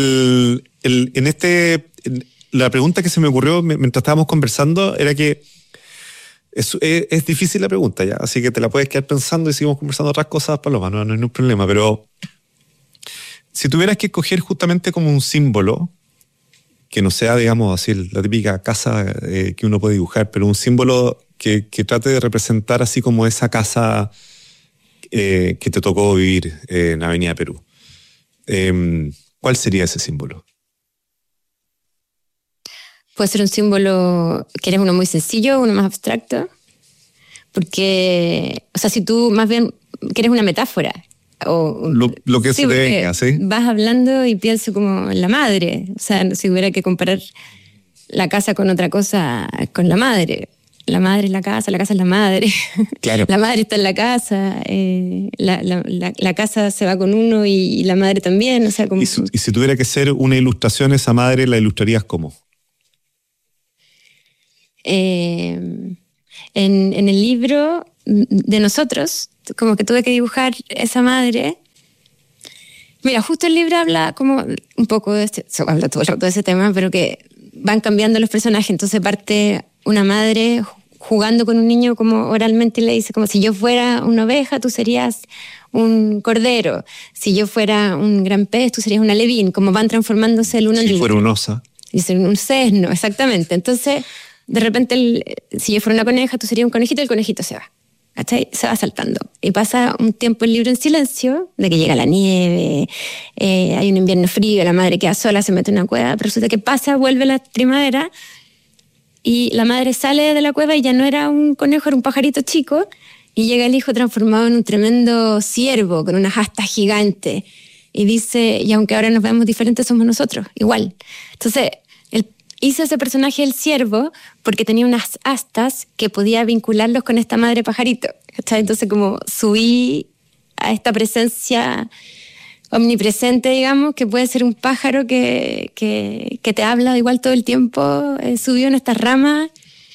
la pregunta que se me ocurrió mientras estábamos conversando era que es difícil la pregunta ya, así que te la puedes quedar pensando y seguimos conversando otras cosas, Paloma, no hay ningún problema, pero si tuvieras que escoger justamente como un símbolo, que no sea, digamos, así la típica casa que uno puede dibujar, pero un símbolo que trate de representar así como esa casa que te tocó vivir en Avenida Perú. ¿Cuál sería ese símbolo? Puede ser un símbolo, ¿quieres uno muy sencillo, uno más abstracto? Porque, o sea, si tú más bien quieres una metáfora, lo que se te venga, ¿sí? Vas hablando y pienso como en la madre. O sea, si hubiera que comparar la casa con otra cosa, con la madre. La madre es la casa es la madre. Claro. La madre está en la casa, la casa se va con uno y la madre también. O sea, como... ¿Y si tuviera que ser una ilustración, esa madre la ilustrarías cómo? En el libro de nosotros, como que tuve que dibujar esa madre. Mira, justo el libro habla como un poco de habla todo el rato de ese tema, pero que van cambiando los personajes. Entonces parte una madre jugando con un niño como oralmente y le dice como si yo fuera una oveja, tú serías un cordero. Si yo fuera un gran pez, tú serías un alevín. Como van transformándose el uno en el otro. Si fuera un osa. Y ser un sesno, exactamente. Entonces, de repente, si yo fuera una coneja, tú serías un conejito y el conejito se va. ¿Cachai? Se va saltando. Y pasa un tiempo el libro en silencio, de que llega la nieve, hay un invierno frío, la madre queda sola, se mete en una cueva, pero resulta que pasa, vuelve la primavera, y la madre sale de la cueva y ya no era un conejo, era un pajarito chico, y llega el hijo transformado en un tremendo ciervo, con unas astas gigantes, y dice, y aunque ahora nos vemos diferentes, somos nosotros, igual. Entonces, hice ese personaje del ciervo porque tenía unas astas que podía vincularlos con esta madre pajarito. Entonces como subí a esta presencia omnipresente, digamos, que puede ser un pájaro que te habla igual todo el tiempo, subió en estas ramas.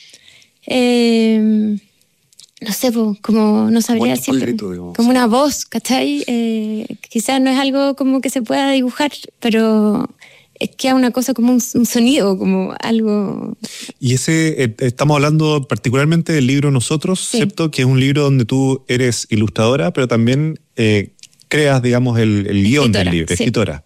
No sé, como no sabría decir, como una voz, ¿cachai? Quizás no es algo como que se pueda dibujar, pero... es que es una cosa como un sonido, como algo... Y estamos hablando particularmente del libro Nosotros, sí. ¿Cierto? Que es un libro donde tú eres ilustradora, pero también creas, digamos, el guión del libro, sí. Escritora.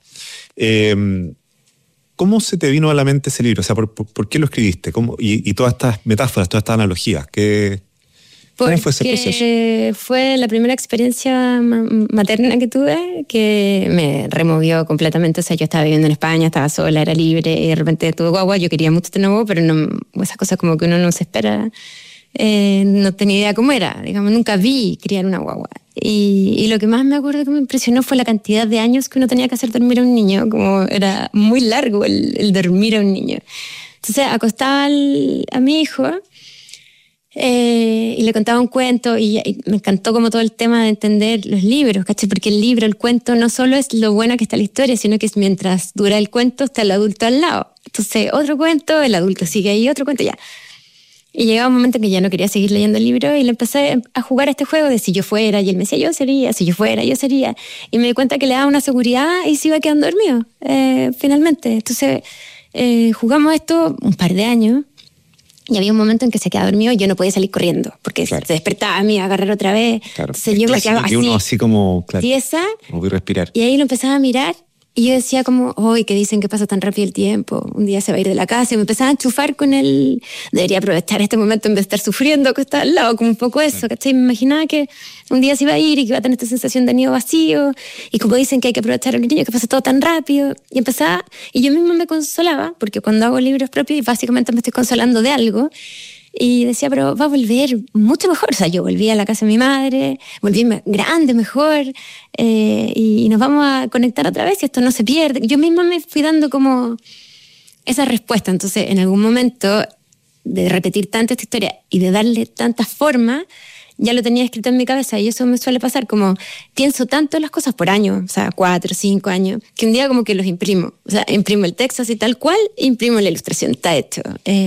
¿Cómo se te vino a la mente ese libro? O sea, ¿por qué lo escribiste? Y todas estas metáforas, todas estas analogías, ¿cómo fue ese proceso? Fue la primera experiencia materna que tuve que me removió completamente. O sea, yo estaba viviendo en España, estaba sola, era libre, y de repente tuve guagua. Yo quería mucho tener guagua, pero no, esas cosas como que uno no se espera. No tenía idea cómo era. Digamos, nunca vi criar una guagua. Y lo que más me acuerdo que me impresionó fue la cantidad de años que uno tenía que hacer dormir a un niño. Como era muy largo el dormir a un niño. Entonces acostaba a mi hijo... y le contaba un cuento y me encantó como todo el tema de entender los libros, ¿cachai? Porque el cuento no solo es lo buena que está la historia, sino que mientras dura el cuento está el adulto al lado. Entonces otro cuento, el adulto sigue ahí, otro cuento, ya. Y llegaba un momento en que ya no quería seguir leyendo el libro y le empecé a jugar a este juego de si yo fuera, y él me decía yo sería, si yo fuera, yo sería. Y me di cuenta que le daba una seguridad y se iba quedando dormido, finalmente. Entonces jugamos esto un par de años. Y había un momento en que se quedaba dormido y yo no podía salir corriendo, porque se despertaba, me iba a agarrar otra vez. Claro. Entonces yo me quedaba así. Uno así como, claro, tiesa. No voy a respirar. Y ahí lo empezaba a mirar y yo decía como, que dicen que pasa tan rápido el tiempo, un día se va a ir de la casa. Y me empezaba a enchufar con él, debería aprovechar este momento en vez de estar sufriendo, que está al lado, como un poco eso, claro. ¿Cachai? Me imaginaba que un día se iba a ir y que iba a tener esta sensación de nido vacío, y como dicen que hay que aprovechar a los niños, que pasa todo tan rápido. Y empezaba, y yo misma me consolaba, porque cuando hago libros propios, básicamente me estoy consolando de algo. Y decía, pero va a volver mucho mejor. O sea, yo volví a la casa de mi madre, volví grande, mejor, y nos vamos a conectar otra vez y esto no se pierde. Yo misma me fui dando como esa respuesta. Entonces, en algún momento de repetir tanto esta historia y de darle tantas formas, ya lo tenía escrito en mi cabeza, y eso me suele pasar, como pienso tanto en las cosas por año, o sea, 4 o 5 años, que un día como que los imprimo. O sea, imprimo el texto así tal cual, imprimo la ilustración, está hecho.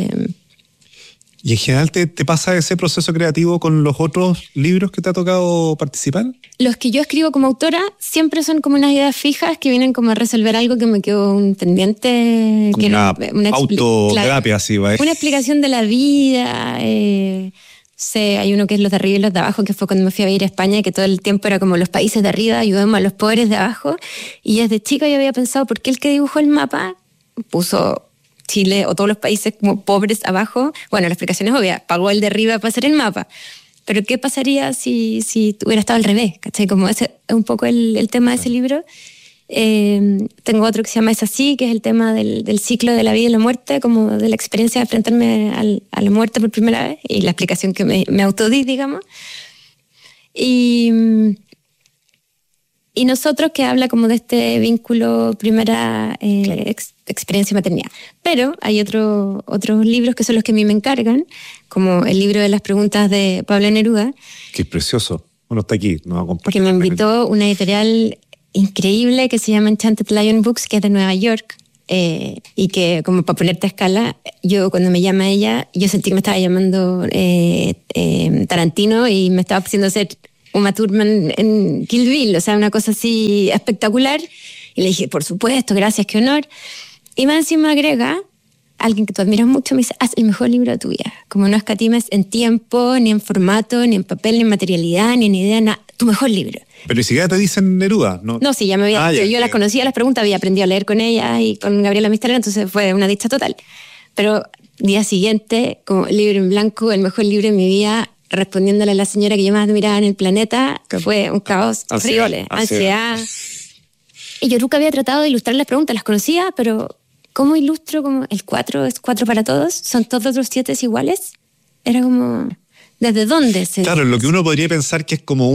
¿Y en general te pasa ese proceso creativo con los otros libros que te ha tocado participar? Los que yo escribo como autora siempre son como unas ideas fijas que vienen como a resolver algo que me quedó un pendiente. Como una autoterapia, así, ¿va? Una explicación de la vida. Hay uno que es los de arriba y los de abajo, que fue cuando me fui a vivir a España, que todo el tiempo era como los países de arriba, ayudemos a los pobres de abajo. Y desde chica yo había pensado, ¿por qué el que dibujó el mapa puso Chile o todos los países como pobres abajo? Bueno, la explicación es obvia, pagó el de arriba para hacer el mapa. Pero ¿qué pasaría si hubiera estado al revés? ¿Cachai? Como ese es un poco el tema de ese libro. Tengo otro que se llama Es así, que es el tema del ciclo de la vida y la muerte, como de la experiencia de enfrentarme a la muerte por primera vez, y la explicación que me autodí, digamos. Y y Nosotros, que habla como de este vínculo, primera experiencia de maternidad. Pero hay otros libros que son los que a mí me encargan, como el libro de las preguntas de Pablo Neruda. Que es precioso. Bueno, está aquí, nos va a compartir. Que me invitó una editorial increíble que se llama Enchanted Lion Books, que es de Nueva York, y que, como para ponerte a escala, yo cuando me llama ella, yo sentí que me estaba llamando Tarantino y me estaba haciendo hacer Uma Thurman en Kill Bill, o sea, una cosa así espectacular. Y le dije, por supuesto, gracias, qué honor. Y más encima agrega, alguien que tú admiras mucho, me dice, haz el mejor libro de tu vida. Como no escatimes en tiempo, ni en formato, ni en papel, ni en materialidad, ni en idea, nada. Tu mejor libro. Pero ni siquiera te dicen Neruda, ¿no? No, sí, ya me había... yo las conocía, las preguntas, había aprendido a leer con ella y con Gabriela Mistral, entonces fue una dicha total. Pero día siguiente, como libro en blanco, el mejor libro de mi vida, respondiéndole a la señora que yo más admiraba en el planeta, fue un caos, frijoles, ansiedad. Y yo nunca había tratado de ilustrar las preguntas, las conocía, pero ¿cómo ilustro como el 4 es 4 para todos? ¿Son todos los 7 iguales? Era como... ¿Desde dónde se...? Claro, lo que uno podría pensar que es como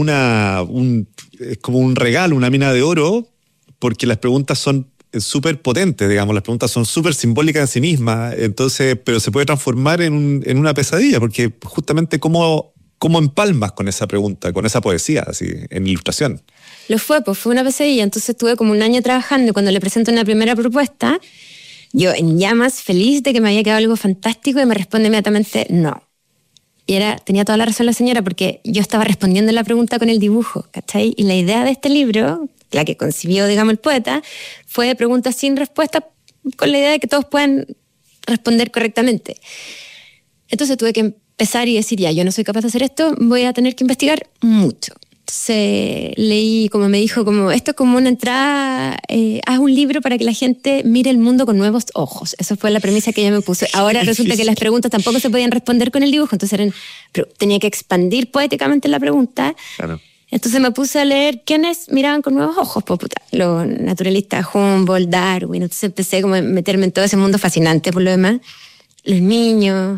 es como un regalo, una mina de oro, porque las preguntas son súper potentes, digamos, las preguntas son súper simbólicas en sí mismas, entonces, pero se puede transformar en una pesadilla, porque justamente cómo empalmas con esa pregunta, con esa poesía, así, en ilustración. Lo fue una pesadilla, entonces estuve como un año trabajando y cuando le presento una primera propuesta, yo en llamas, feliz de que me había quedado algo fantástico, y me responde inmediatamente no. Y tenía toda la razón la señora, porque yo estaba respondiendo la pregunta con el dibujo, ¿cachai? Y la idea de este libro, la que concibió, digamos, el poeta, fue de preguntas sin respuesta, con la idea de que todos puedan responder correctamente. Entonces tuve que empezar y decir, ya, yo no soy capaz de hacer esto, voy a tener que investigar mucho. Entonces leí, como me dijo, como esto es como una entrada, haz un libro para que la gente mire el mundo con nuevos ojos. Esa fue la premisa que ella me puso. Ahora resulta que las preguntas tampoco se podían responder con el dibujo, entonces tenía que expandir poéticamente la pregunta. Claro. Entonces me puse a leer quiénes miraban con nuevos ojos, los naturalistas Humboldt, Darwin. Entonces empecé como a meterme en todo ese mundo fascinante, por lo demás. Los niños...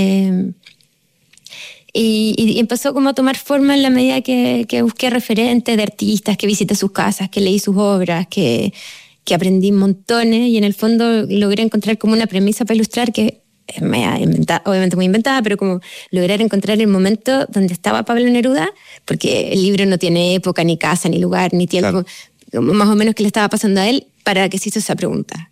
Y empezó como a tomar forma en la medida que busqué referentes de artistas, que visité sus casas, que leí sus obras, que aprendí montones, y en el fondo logré encontrar como una premisa para ilustrar que es obviamente muy inventada, pero como lograr encontrar el momento donde estaba Pablo Neruda, porque el libro no tiene época, ni casa, ni lugar, ni tiempo, claro. Como más o menos qué le estaba pasando a él para que se hizo esa pregunta.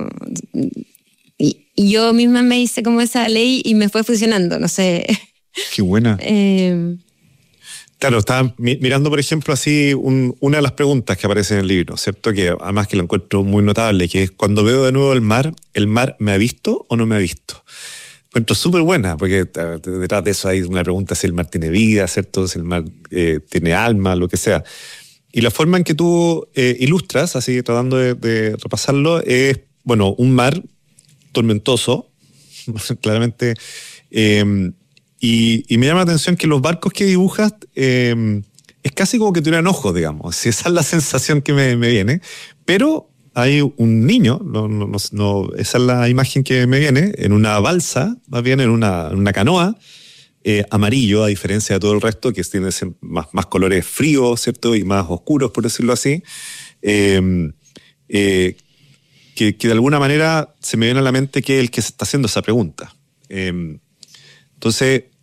Y yo misma me hice como esa ley y me fue funcionando, no sé... Qué buena. Claro, estaba mirando, por ejemplo, así una de las preguntas que aparece en el libro, ¿cierto? Que además que lo encuentro muy notable, que es cuando veo de nuevo ¿el mar me ha visto o no me ha visto? Encuentro súper buena, porque detrás de eso hay una pregunta si el mar tiene vida, ¿cierto? Si el mar tiene alma, lo que sea. Y la forma en que tú ilustras, así tratando de repasarlo, es, bueno, un mar tormentoso, claramente... Y me llama la atención que los barcos que dibujas es casi como que tuvieran ojos, digamos. Esa es la sensación que me viene. Pero hay un niño, esa es la imagen que me viene, en una balsa, más bien en una canoa, amarillo, a diferencia de todo el resto, que tiene más colores fríos, ¿cierto? Y más oscuros, por decirlo así. Que de alguna manera se me viene a la mente que es el que se está haciendo esa pregunta. Entonces,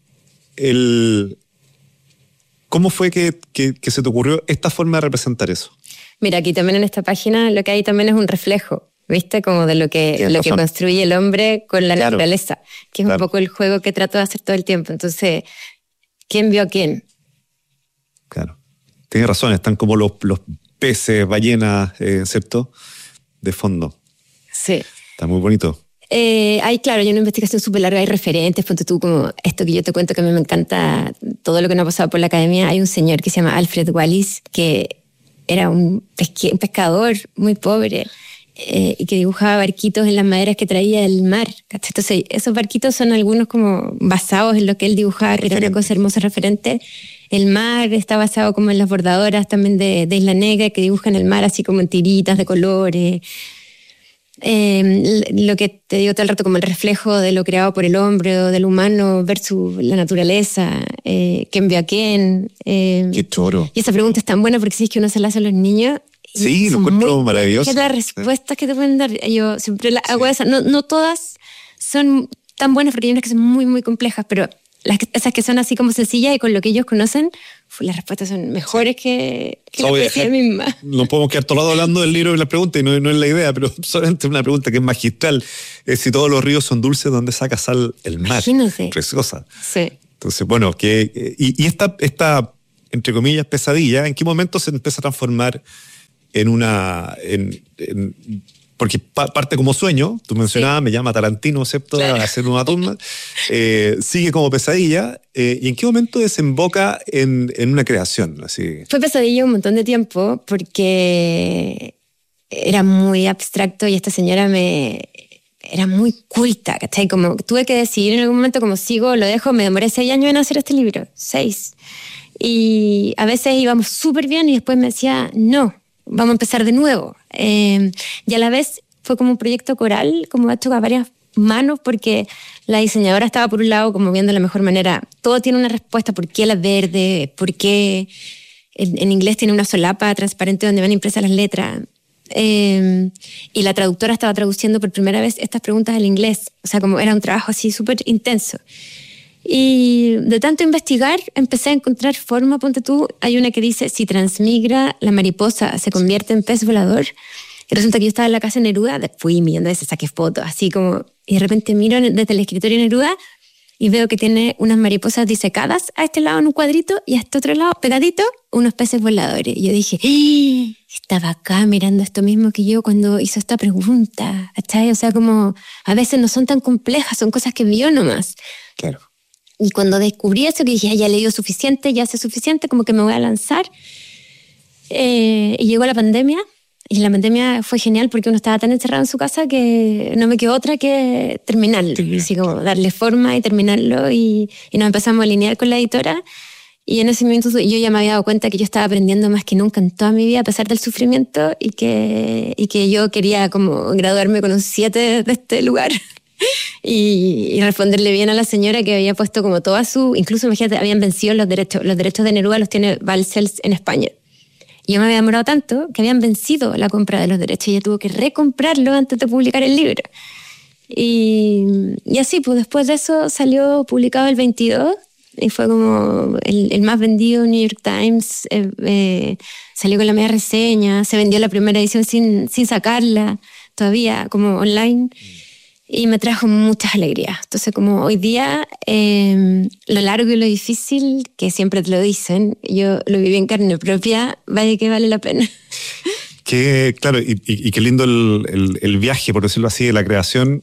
¿cómo fue que se te ocurrió esta forma de representar eso? Mira, aquí también en esta página lo que hay también es un reflejo, ¿viste? Como de lo que construye el hombre con la naturaleza, que es un poco el juego que trato de hacer todo el tiempo. Entonces, ¿quién vio a quién? Claro, tienes razón, están como los peces, ballenas, ¿cierto? De fondo. Sí. Está muy bonito. Hay una investigación súper larga, hay referentes, ponte tú como esto que yo te cuento que a mí me encanta, todo lo que nos ha pasado por la academia. Hay un señor que se llama Alfred Wallis, que era un pescador muy pobre y que dibujaba barquitos en las maderas que traía del mar. Entonces esos barquitos son algunos como basados en lo que él dibujaba, que era una cosa hermosa, referente. El mar está basado como en las bordadoras también de Isla Negra, que dibujan el mar así como en tiritas de colores. Lo que te digo todo el rato, como el reflejo de lo creado por el hombre o del humano versus la naturaleza, quién vio a quién. Qué choro. Y esa pregunta es tan buena porque si es que uno se la hace a los niños. Sí, lo encuentro maravilloso. ¿Qué las respuestas que te pueden dar? Yo siempre hago esa. No todas son tan buenas porque hay unas que son muy, muy complejas, pero esas que son así como sencillas y con lo que ellos conocen, las respuestas son mejores que la poesía misma. No podemos quedar todo el lado hablando del libro y la pregunta, y no es la idea, pero solamente una pregunta que es magistral. Es si todos los ríos son dulces, ¿dónde saca sal el mar? Imagínate. Preciosa. Sí. Entonces, bueno, y esta, entre comillas, pesadilla, ¿en qué momento se empieza a transformar en una... porque parte como sueño, tú mencionabas, me llama Tarantino, ¿cierto? Claro. A hacer una turma. Sigue como pesadilla. ¿Y en qué momento desemboca en una creación? Así? Fue pesadilla un montón de tiempo porque era muy abstracto y esta señora era muy culta, ¿cachai? Como tuve que decidir en algún momento como sigo, lo dejo. Me demoré 6 años en hacer este libro, 6. Y a veces íbamos súper bien y después me decía, no, vamos a empezar de nuevo. Y a la vez fue como un proyecto coral, como hecho a varias manos, porque la diseñadora estaba por un lado como viendo la mejor manera. Todo tiene una respuesta, ¿por qué la verde? ¿Por qué en inglés tiene una solapa transparente donde van impresas las letras? Y la traductora estaba traduciendo por primera vez estas preguntas al inglés. O sea, como era un trabajo así súper intenso. Y de tanto investigar empecé a encontrar forma. Ponte tú, hay una que dice: si transmigra la mariposa se convierte en pez volador. Y resulta que yo estaba en la casa de Neruda, fui millón de veces, saqué fotos así como, y de repente miro desde el escritorio de Neruda y veo que tiene unas mariposas disecadas a este lado en un cuadrito y a este otro lado pegadito unos peces voladores. Y yo dije, estaba acá mirando esto mismo que yo cuando hizo esta pregunta, ¿cachai? O sea, como a veces no son tan complejas, son cosas que vio nomás. Claro. Y cuando descubrí eso, que dije, ya he leído suficiente, ya sé suficiente, como que me voy a lanzar. Y llegó la pandemia, y la pandemia fue genial porque uno estaba tan encerrado en su casa que no me quedó otra que terminarlo. Así como darle forma y terminarlo, y nos empezamos a alinear con la editora. Y en ese momento yo ya me había dado cuenta que yo estaba aprendiendo más que nunca en toda mi vida, a pesar del sufrimiento, y que yo quería como graduarme con un 7 de este lugar. Y responderle bien a la señora que había puesto como toda su... Incluso, imagínate, habían vencido los derechos de Neruda, los tiene Balcells en España. Y yo me había demorado tanto que habían vencido la compra de los derechos y ella tuvo que recomprarlo antes de publicar el libro. Y así, pues después de eso salió publicado el 22 y fue como el más vendido en New York Times. Salió con la media reseña, se vendió la primera edición sin sacarla todavía, como online. Y me trajo muchas alegrías. Entonces, como hoy día, lo largo y lo difícil, que siempre te lo dicen, yo lo viví en carne propia, vaya que vale la pena. Claro, y qué lindo el viaje, por decirlo así, de la creación.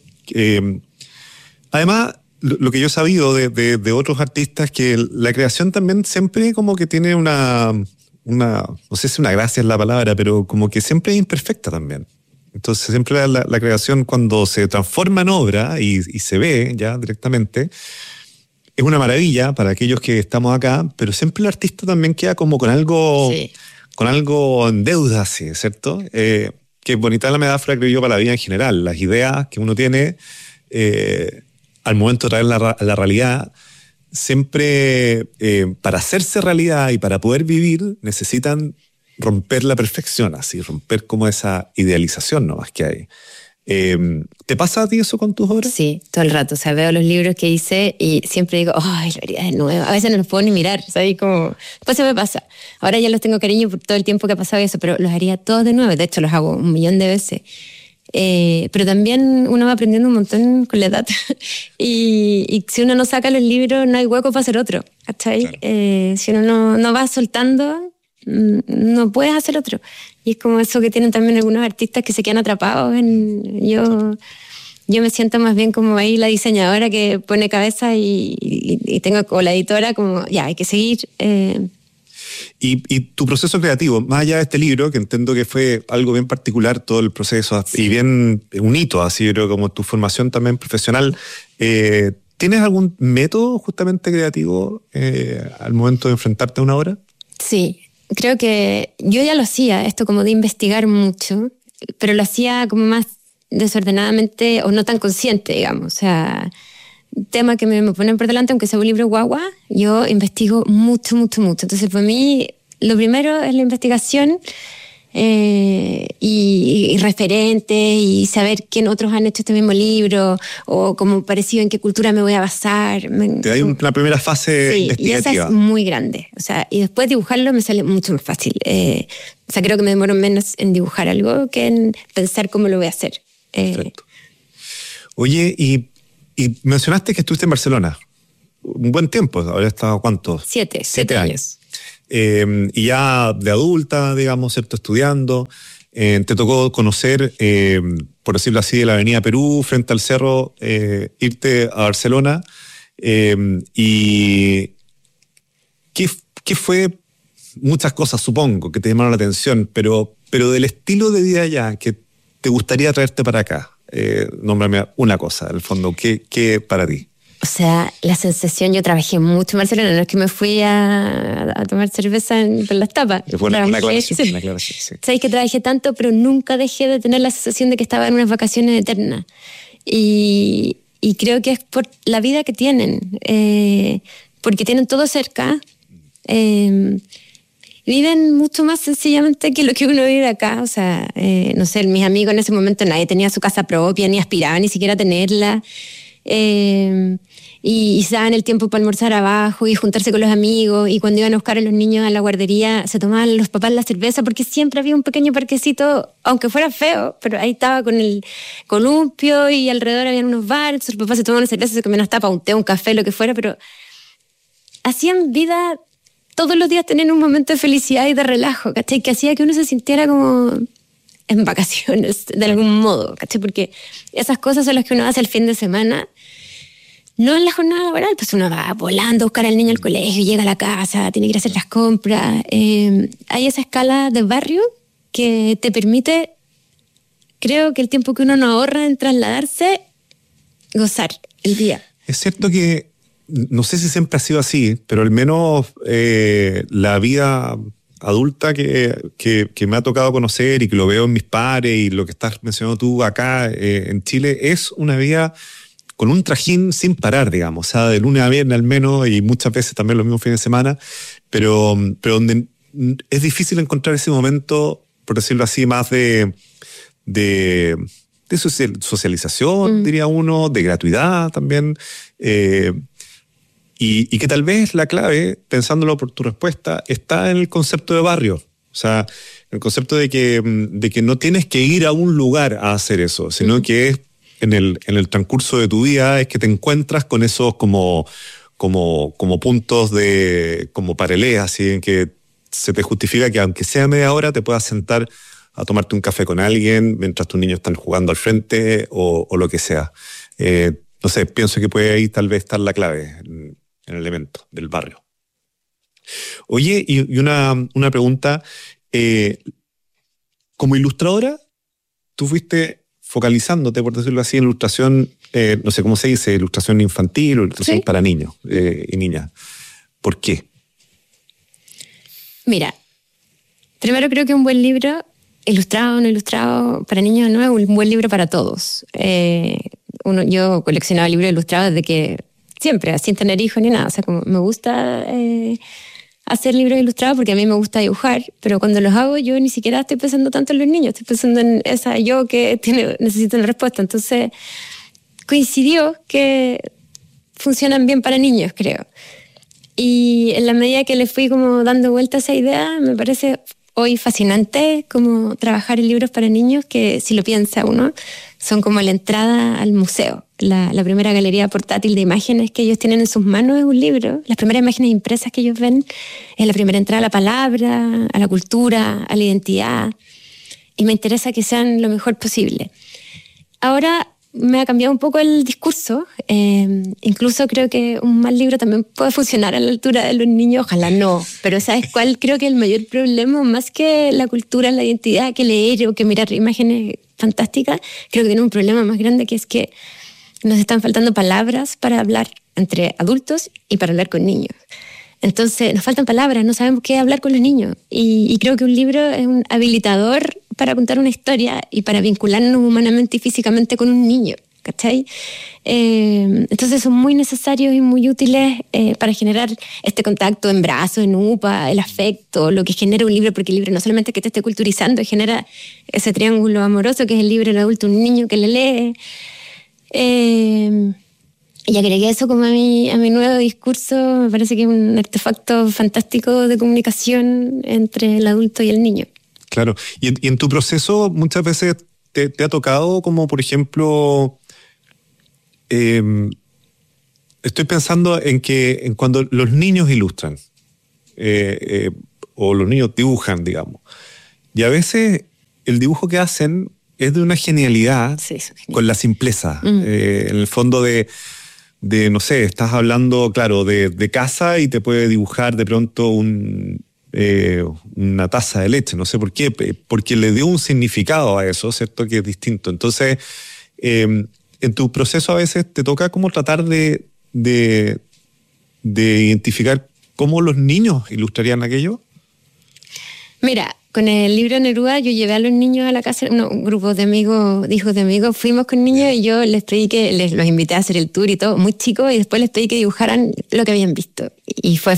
Además, lo que yo he sabido de otros artistas, que la creación también siempre como que tiene una, no sé si una gracia es la palabra, pero como que siempre es imperfecta también. Entonces siempre la creación, cuando se transforma en obra y se ve ya directamente, es una maravilla para aquellos que estamos acá, pero siempre el artista también queda como con algo, sí, con algo en deuda, ¿sí? ¿Cierto? Que es bonita la metáfora, creo yo, para la vida en general. Las ideas que uno tiene al momento de traerla a la realidad, siempre para hacerse realidad y para poder vivir necesitan romper la perfección, así, romper como esa idealización nomás que hay. ¿Te pasa a ti eso con tus obras? Sí, todo el rato. O sea, veo los libros que hice y siempre digo, ¡ay, lo haría de nuevo! A veces no los puedo ni mirar, ¿sabes? Como... Después se me pasa. Ahora ya los tengo cariño por todo el tiempo que ha pasado y eso, pero los haría todos de nuevo. De hecho, los hago 1.000.000 de veces. Pero también uno va aprendiendo un montón con la edad. y si uno no saca los libros, no hay hueco para hacer otro, ¿cachai? Claro. Si uno no va soltando, no puedes hacer otro. Y es como eso que tienen también algunos artistas que se quedan atrapados en... Yo me siento más bien como ahí la diseñadora que pone cabeza y tengo como la editora como ya, hay que seguir. Y tu proceso creativo, más allá de este libro, que entiendo que fue algo bien particular todo el proceso, sí, y bien un hito, así creo, como tu formación también profesional, ¿tienes algún método justamente creativo al momento de enfrentarte a una obra? Sí. Creo que yo ya lo hacía, esto como de investigar mucho, pero lo hacía como más desordenadamente o no tan consciente, digamos. O sea, tema que me ponen por delante, aunque sea un libro guagua, yo investigo mucho. Entonces, para mí, lo primero es la investigación y referentes y saber quién otros han hecho este mismo libro o como parecido en qué cultura me voy a basar. Te da una primera fase investigativa. Y esa es muy grande. O sea, y después dibujarlo me sale mucho más fácil. O sea, creo que me demoro menos en dibujar algo que en pensar cómo lo voy a hacer. Perfecto. Oye, y mencionaste que estuviste en Barcelona un buen tiempo. ¿Ahora estado cuánto? 7 años. Y ya de adulta, digamos, ¿cierto? Estudiando, te tocó conocer, por decirlo así, de la Avenida Perú, frente al cerro, irte a Barcelona. ¿Y qué fue? Muchas cosas, supongo, que te llamaron la atención, pero del estilo de vida allá que te gustaría traerte para acá. Nómbrame una cosa, en el fondo, ¿qué para ti? O sea, la sensación, yo trabajé mucho en Barcelona, no es que me fui a tomar cerveza por las tapas. Fue una aclaración, sí. Sabéis que trabajé tanto, pero nunca dejé de tener la sensación de que estaba en unas vacaciones eternas. Y creo que es por la vida que tienen, porque tienen todo cerca. Viven mucho más sencillamente que lo que uno vive acá. O sea, no sé, mis amigos en ese momento nadie tenía su casa propia, ni aspiraba ni siquiera a tenerla. Y se daban el tiempo para almorzar abajo y juntarse con los amigos, y cuando iban a buscar a los niños a la guardería se tomaban los papás la cerveza porque siempre había un pequeño parquecito, aunque fuera feo, pero ahí estaba con el columpio y alrededor habían unos bares, los papás se tomaban cerveza, se comían hasta un té, un café, lo que fuera, pero hacían vida, todos los días tenían un momento de felicidad y de relajo, ¿cachai? Que hacía que uno se sintiera como en vacaciones, de algún modo, ¿cachai? Porque esas cosas son las que uno hace el fin de semana, no en la jornada laboral, pues uno va volando a buscar al niño al colegio, llega a la casa, tiene que ir a hacer las compras. Hay esa escala de barrio que te permite, creo que el tiempo que uno no ahorra en trasladarse, gozar el día. Es cierto que, no sé si siempre ha sido así, pero al menos la vida adulta que me ha tocado conocer y que lo veo en mis pares y lo que estás mencionando tú acá en Chile, es una vida con un trajín sin parar, digamos, o sea, de lunes a viernes al menos, y muchas veces también los mismos fines de semana, pero donde es difícil encontrar ese momento, por decirlo así, más de socialización, diría uno, de gratuidad también, y que tal vez la clave, pensándolo por tu respuesta, está en el concepto de barrio. O sea, el concepto de que no tienes que ir a un lugar a hacer eso, sino que es en el transcurso de tu vida es que te encuentras con esos como puntos como paralelas, así en que se te justifica que aunque sea media hora te puedas sentar a tomarte un café con alguien mientras tus niños están jugando al frente o lo que sea. No sé, pienso que puede ahí tal vez estar la clave en el elemento del barrio. Oye, y una pregunta. Como ilustradora, tú fuiste focalizándote, por decirlo así, en ilustración, no sé cómo se dice, ilustración infantil o ilustración para niños y niñas. ¿Por qué? Mira, primero creo que un buen libro, ilustrado o no ilustrado, para niños no es un buen libro para todos. Yo coleccionaba libros ilustrados desde que siempre, sin tener hijos ni nada. O sea, como me gusta hacer libros ilustrados porque a mí me gusta dibujar, pero cuando los hago yo ni siquiera estoy pensando tanto en los niños, estoy pensando en esa yo que necesito una respuesta. Entonces coincidió que funcionan bien para niños, creo. Y en la medida que le fui como dando vuelta a esa idea, me parece hoy fascinante como trabajar en libros para niños que, si lo piensa uno, son como la entrada al museo. La primera galería portátil de imágenes que ellos tienen en sus manos es un libro. Las primeras imágenes impresas que ellos ven es la primera entrada a la palabra, a la cultura, a la identidad. Y me interesa que sean lo mejor posible. Ahora me ha cambiado un poco el discurso. Incluso creo que un mal libro también puede funcionar a la altura de los niños. Ojalá no. Pero ¿sabes cuál? Creo que el mayor problema, más que la cultura, la identidad, que leer o que mirar imágenes fantásticas, creo que tiene un problema más grande, que es que nos están faltando palabras para hablar entre adultos y para hablar con niños. Entonces nos faltan palabras, no sabemos qué hablar con los niños. Y creo que un libro es un habilitador para contar una historia y para vincularnos humanamente y físicamente con un niño, ¿cachai? Entonces son muy necesarios y muy útiles para generar este contacto en brazos, en UPA, el afecto, lo que genera un libro, porque el libro no solamente que te esté culturizando, genera ese triángulo amoroso que es el libro, el adulto, un niño que le lee. Y agregué eso como a mi nuevo discurso. Me parece que es un artefacto fantástico de comunicación entre el adulto y el niño. Claro, y en tu proceso muchas veces te ha tocado como, por ejemplo... estoy pensando en cuando los niños ilustran o los niños dibujan, digamos, y a veces el dibujo que hacen es de una genialidad, con la simpleza, en el fondo de no sé, estás hablando, claro, de casa y te puede dibujar de pronto una taza de leche, no sé por qué, porque le dio un significado a eso, ¿cierto? Que es distinto. Entonces, en tu proceso a veces te toca como tratar de identificar cómo los niños ilustrarían aquello. Mira, con el libro Neruda yo llevé a los niños a la casa, un grupo de amigos, de hijos de amigos, fuimos con niños y yo les pedí los invité a hacer el tour y todo, muy chicos, y después les pedí que dibujaran lo que habían visto. Y fue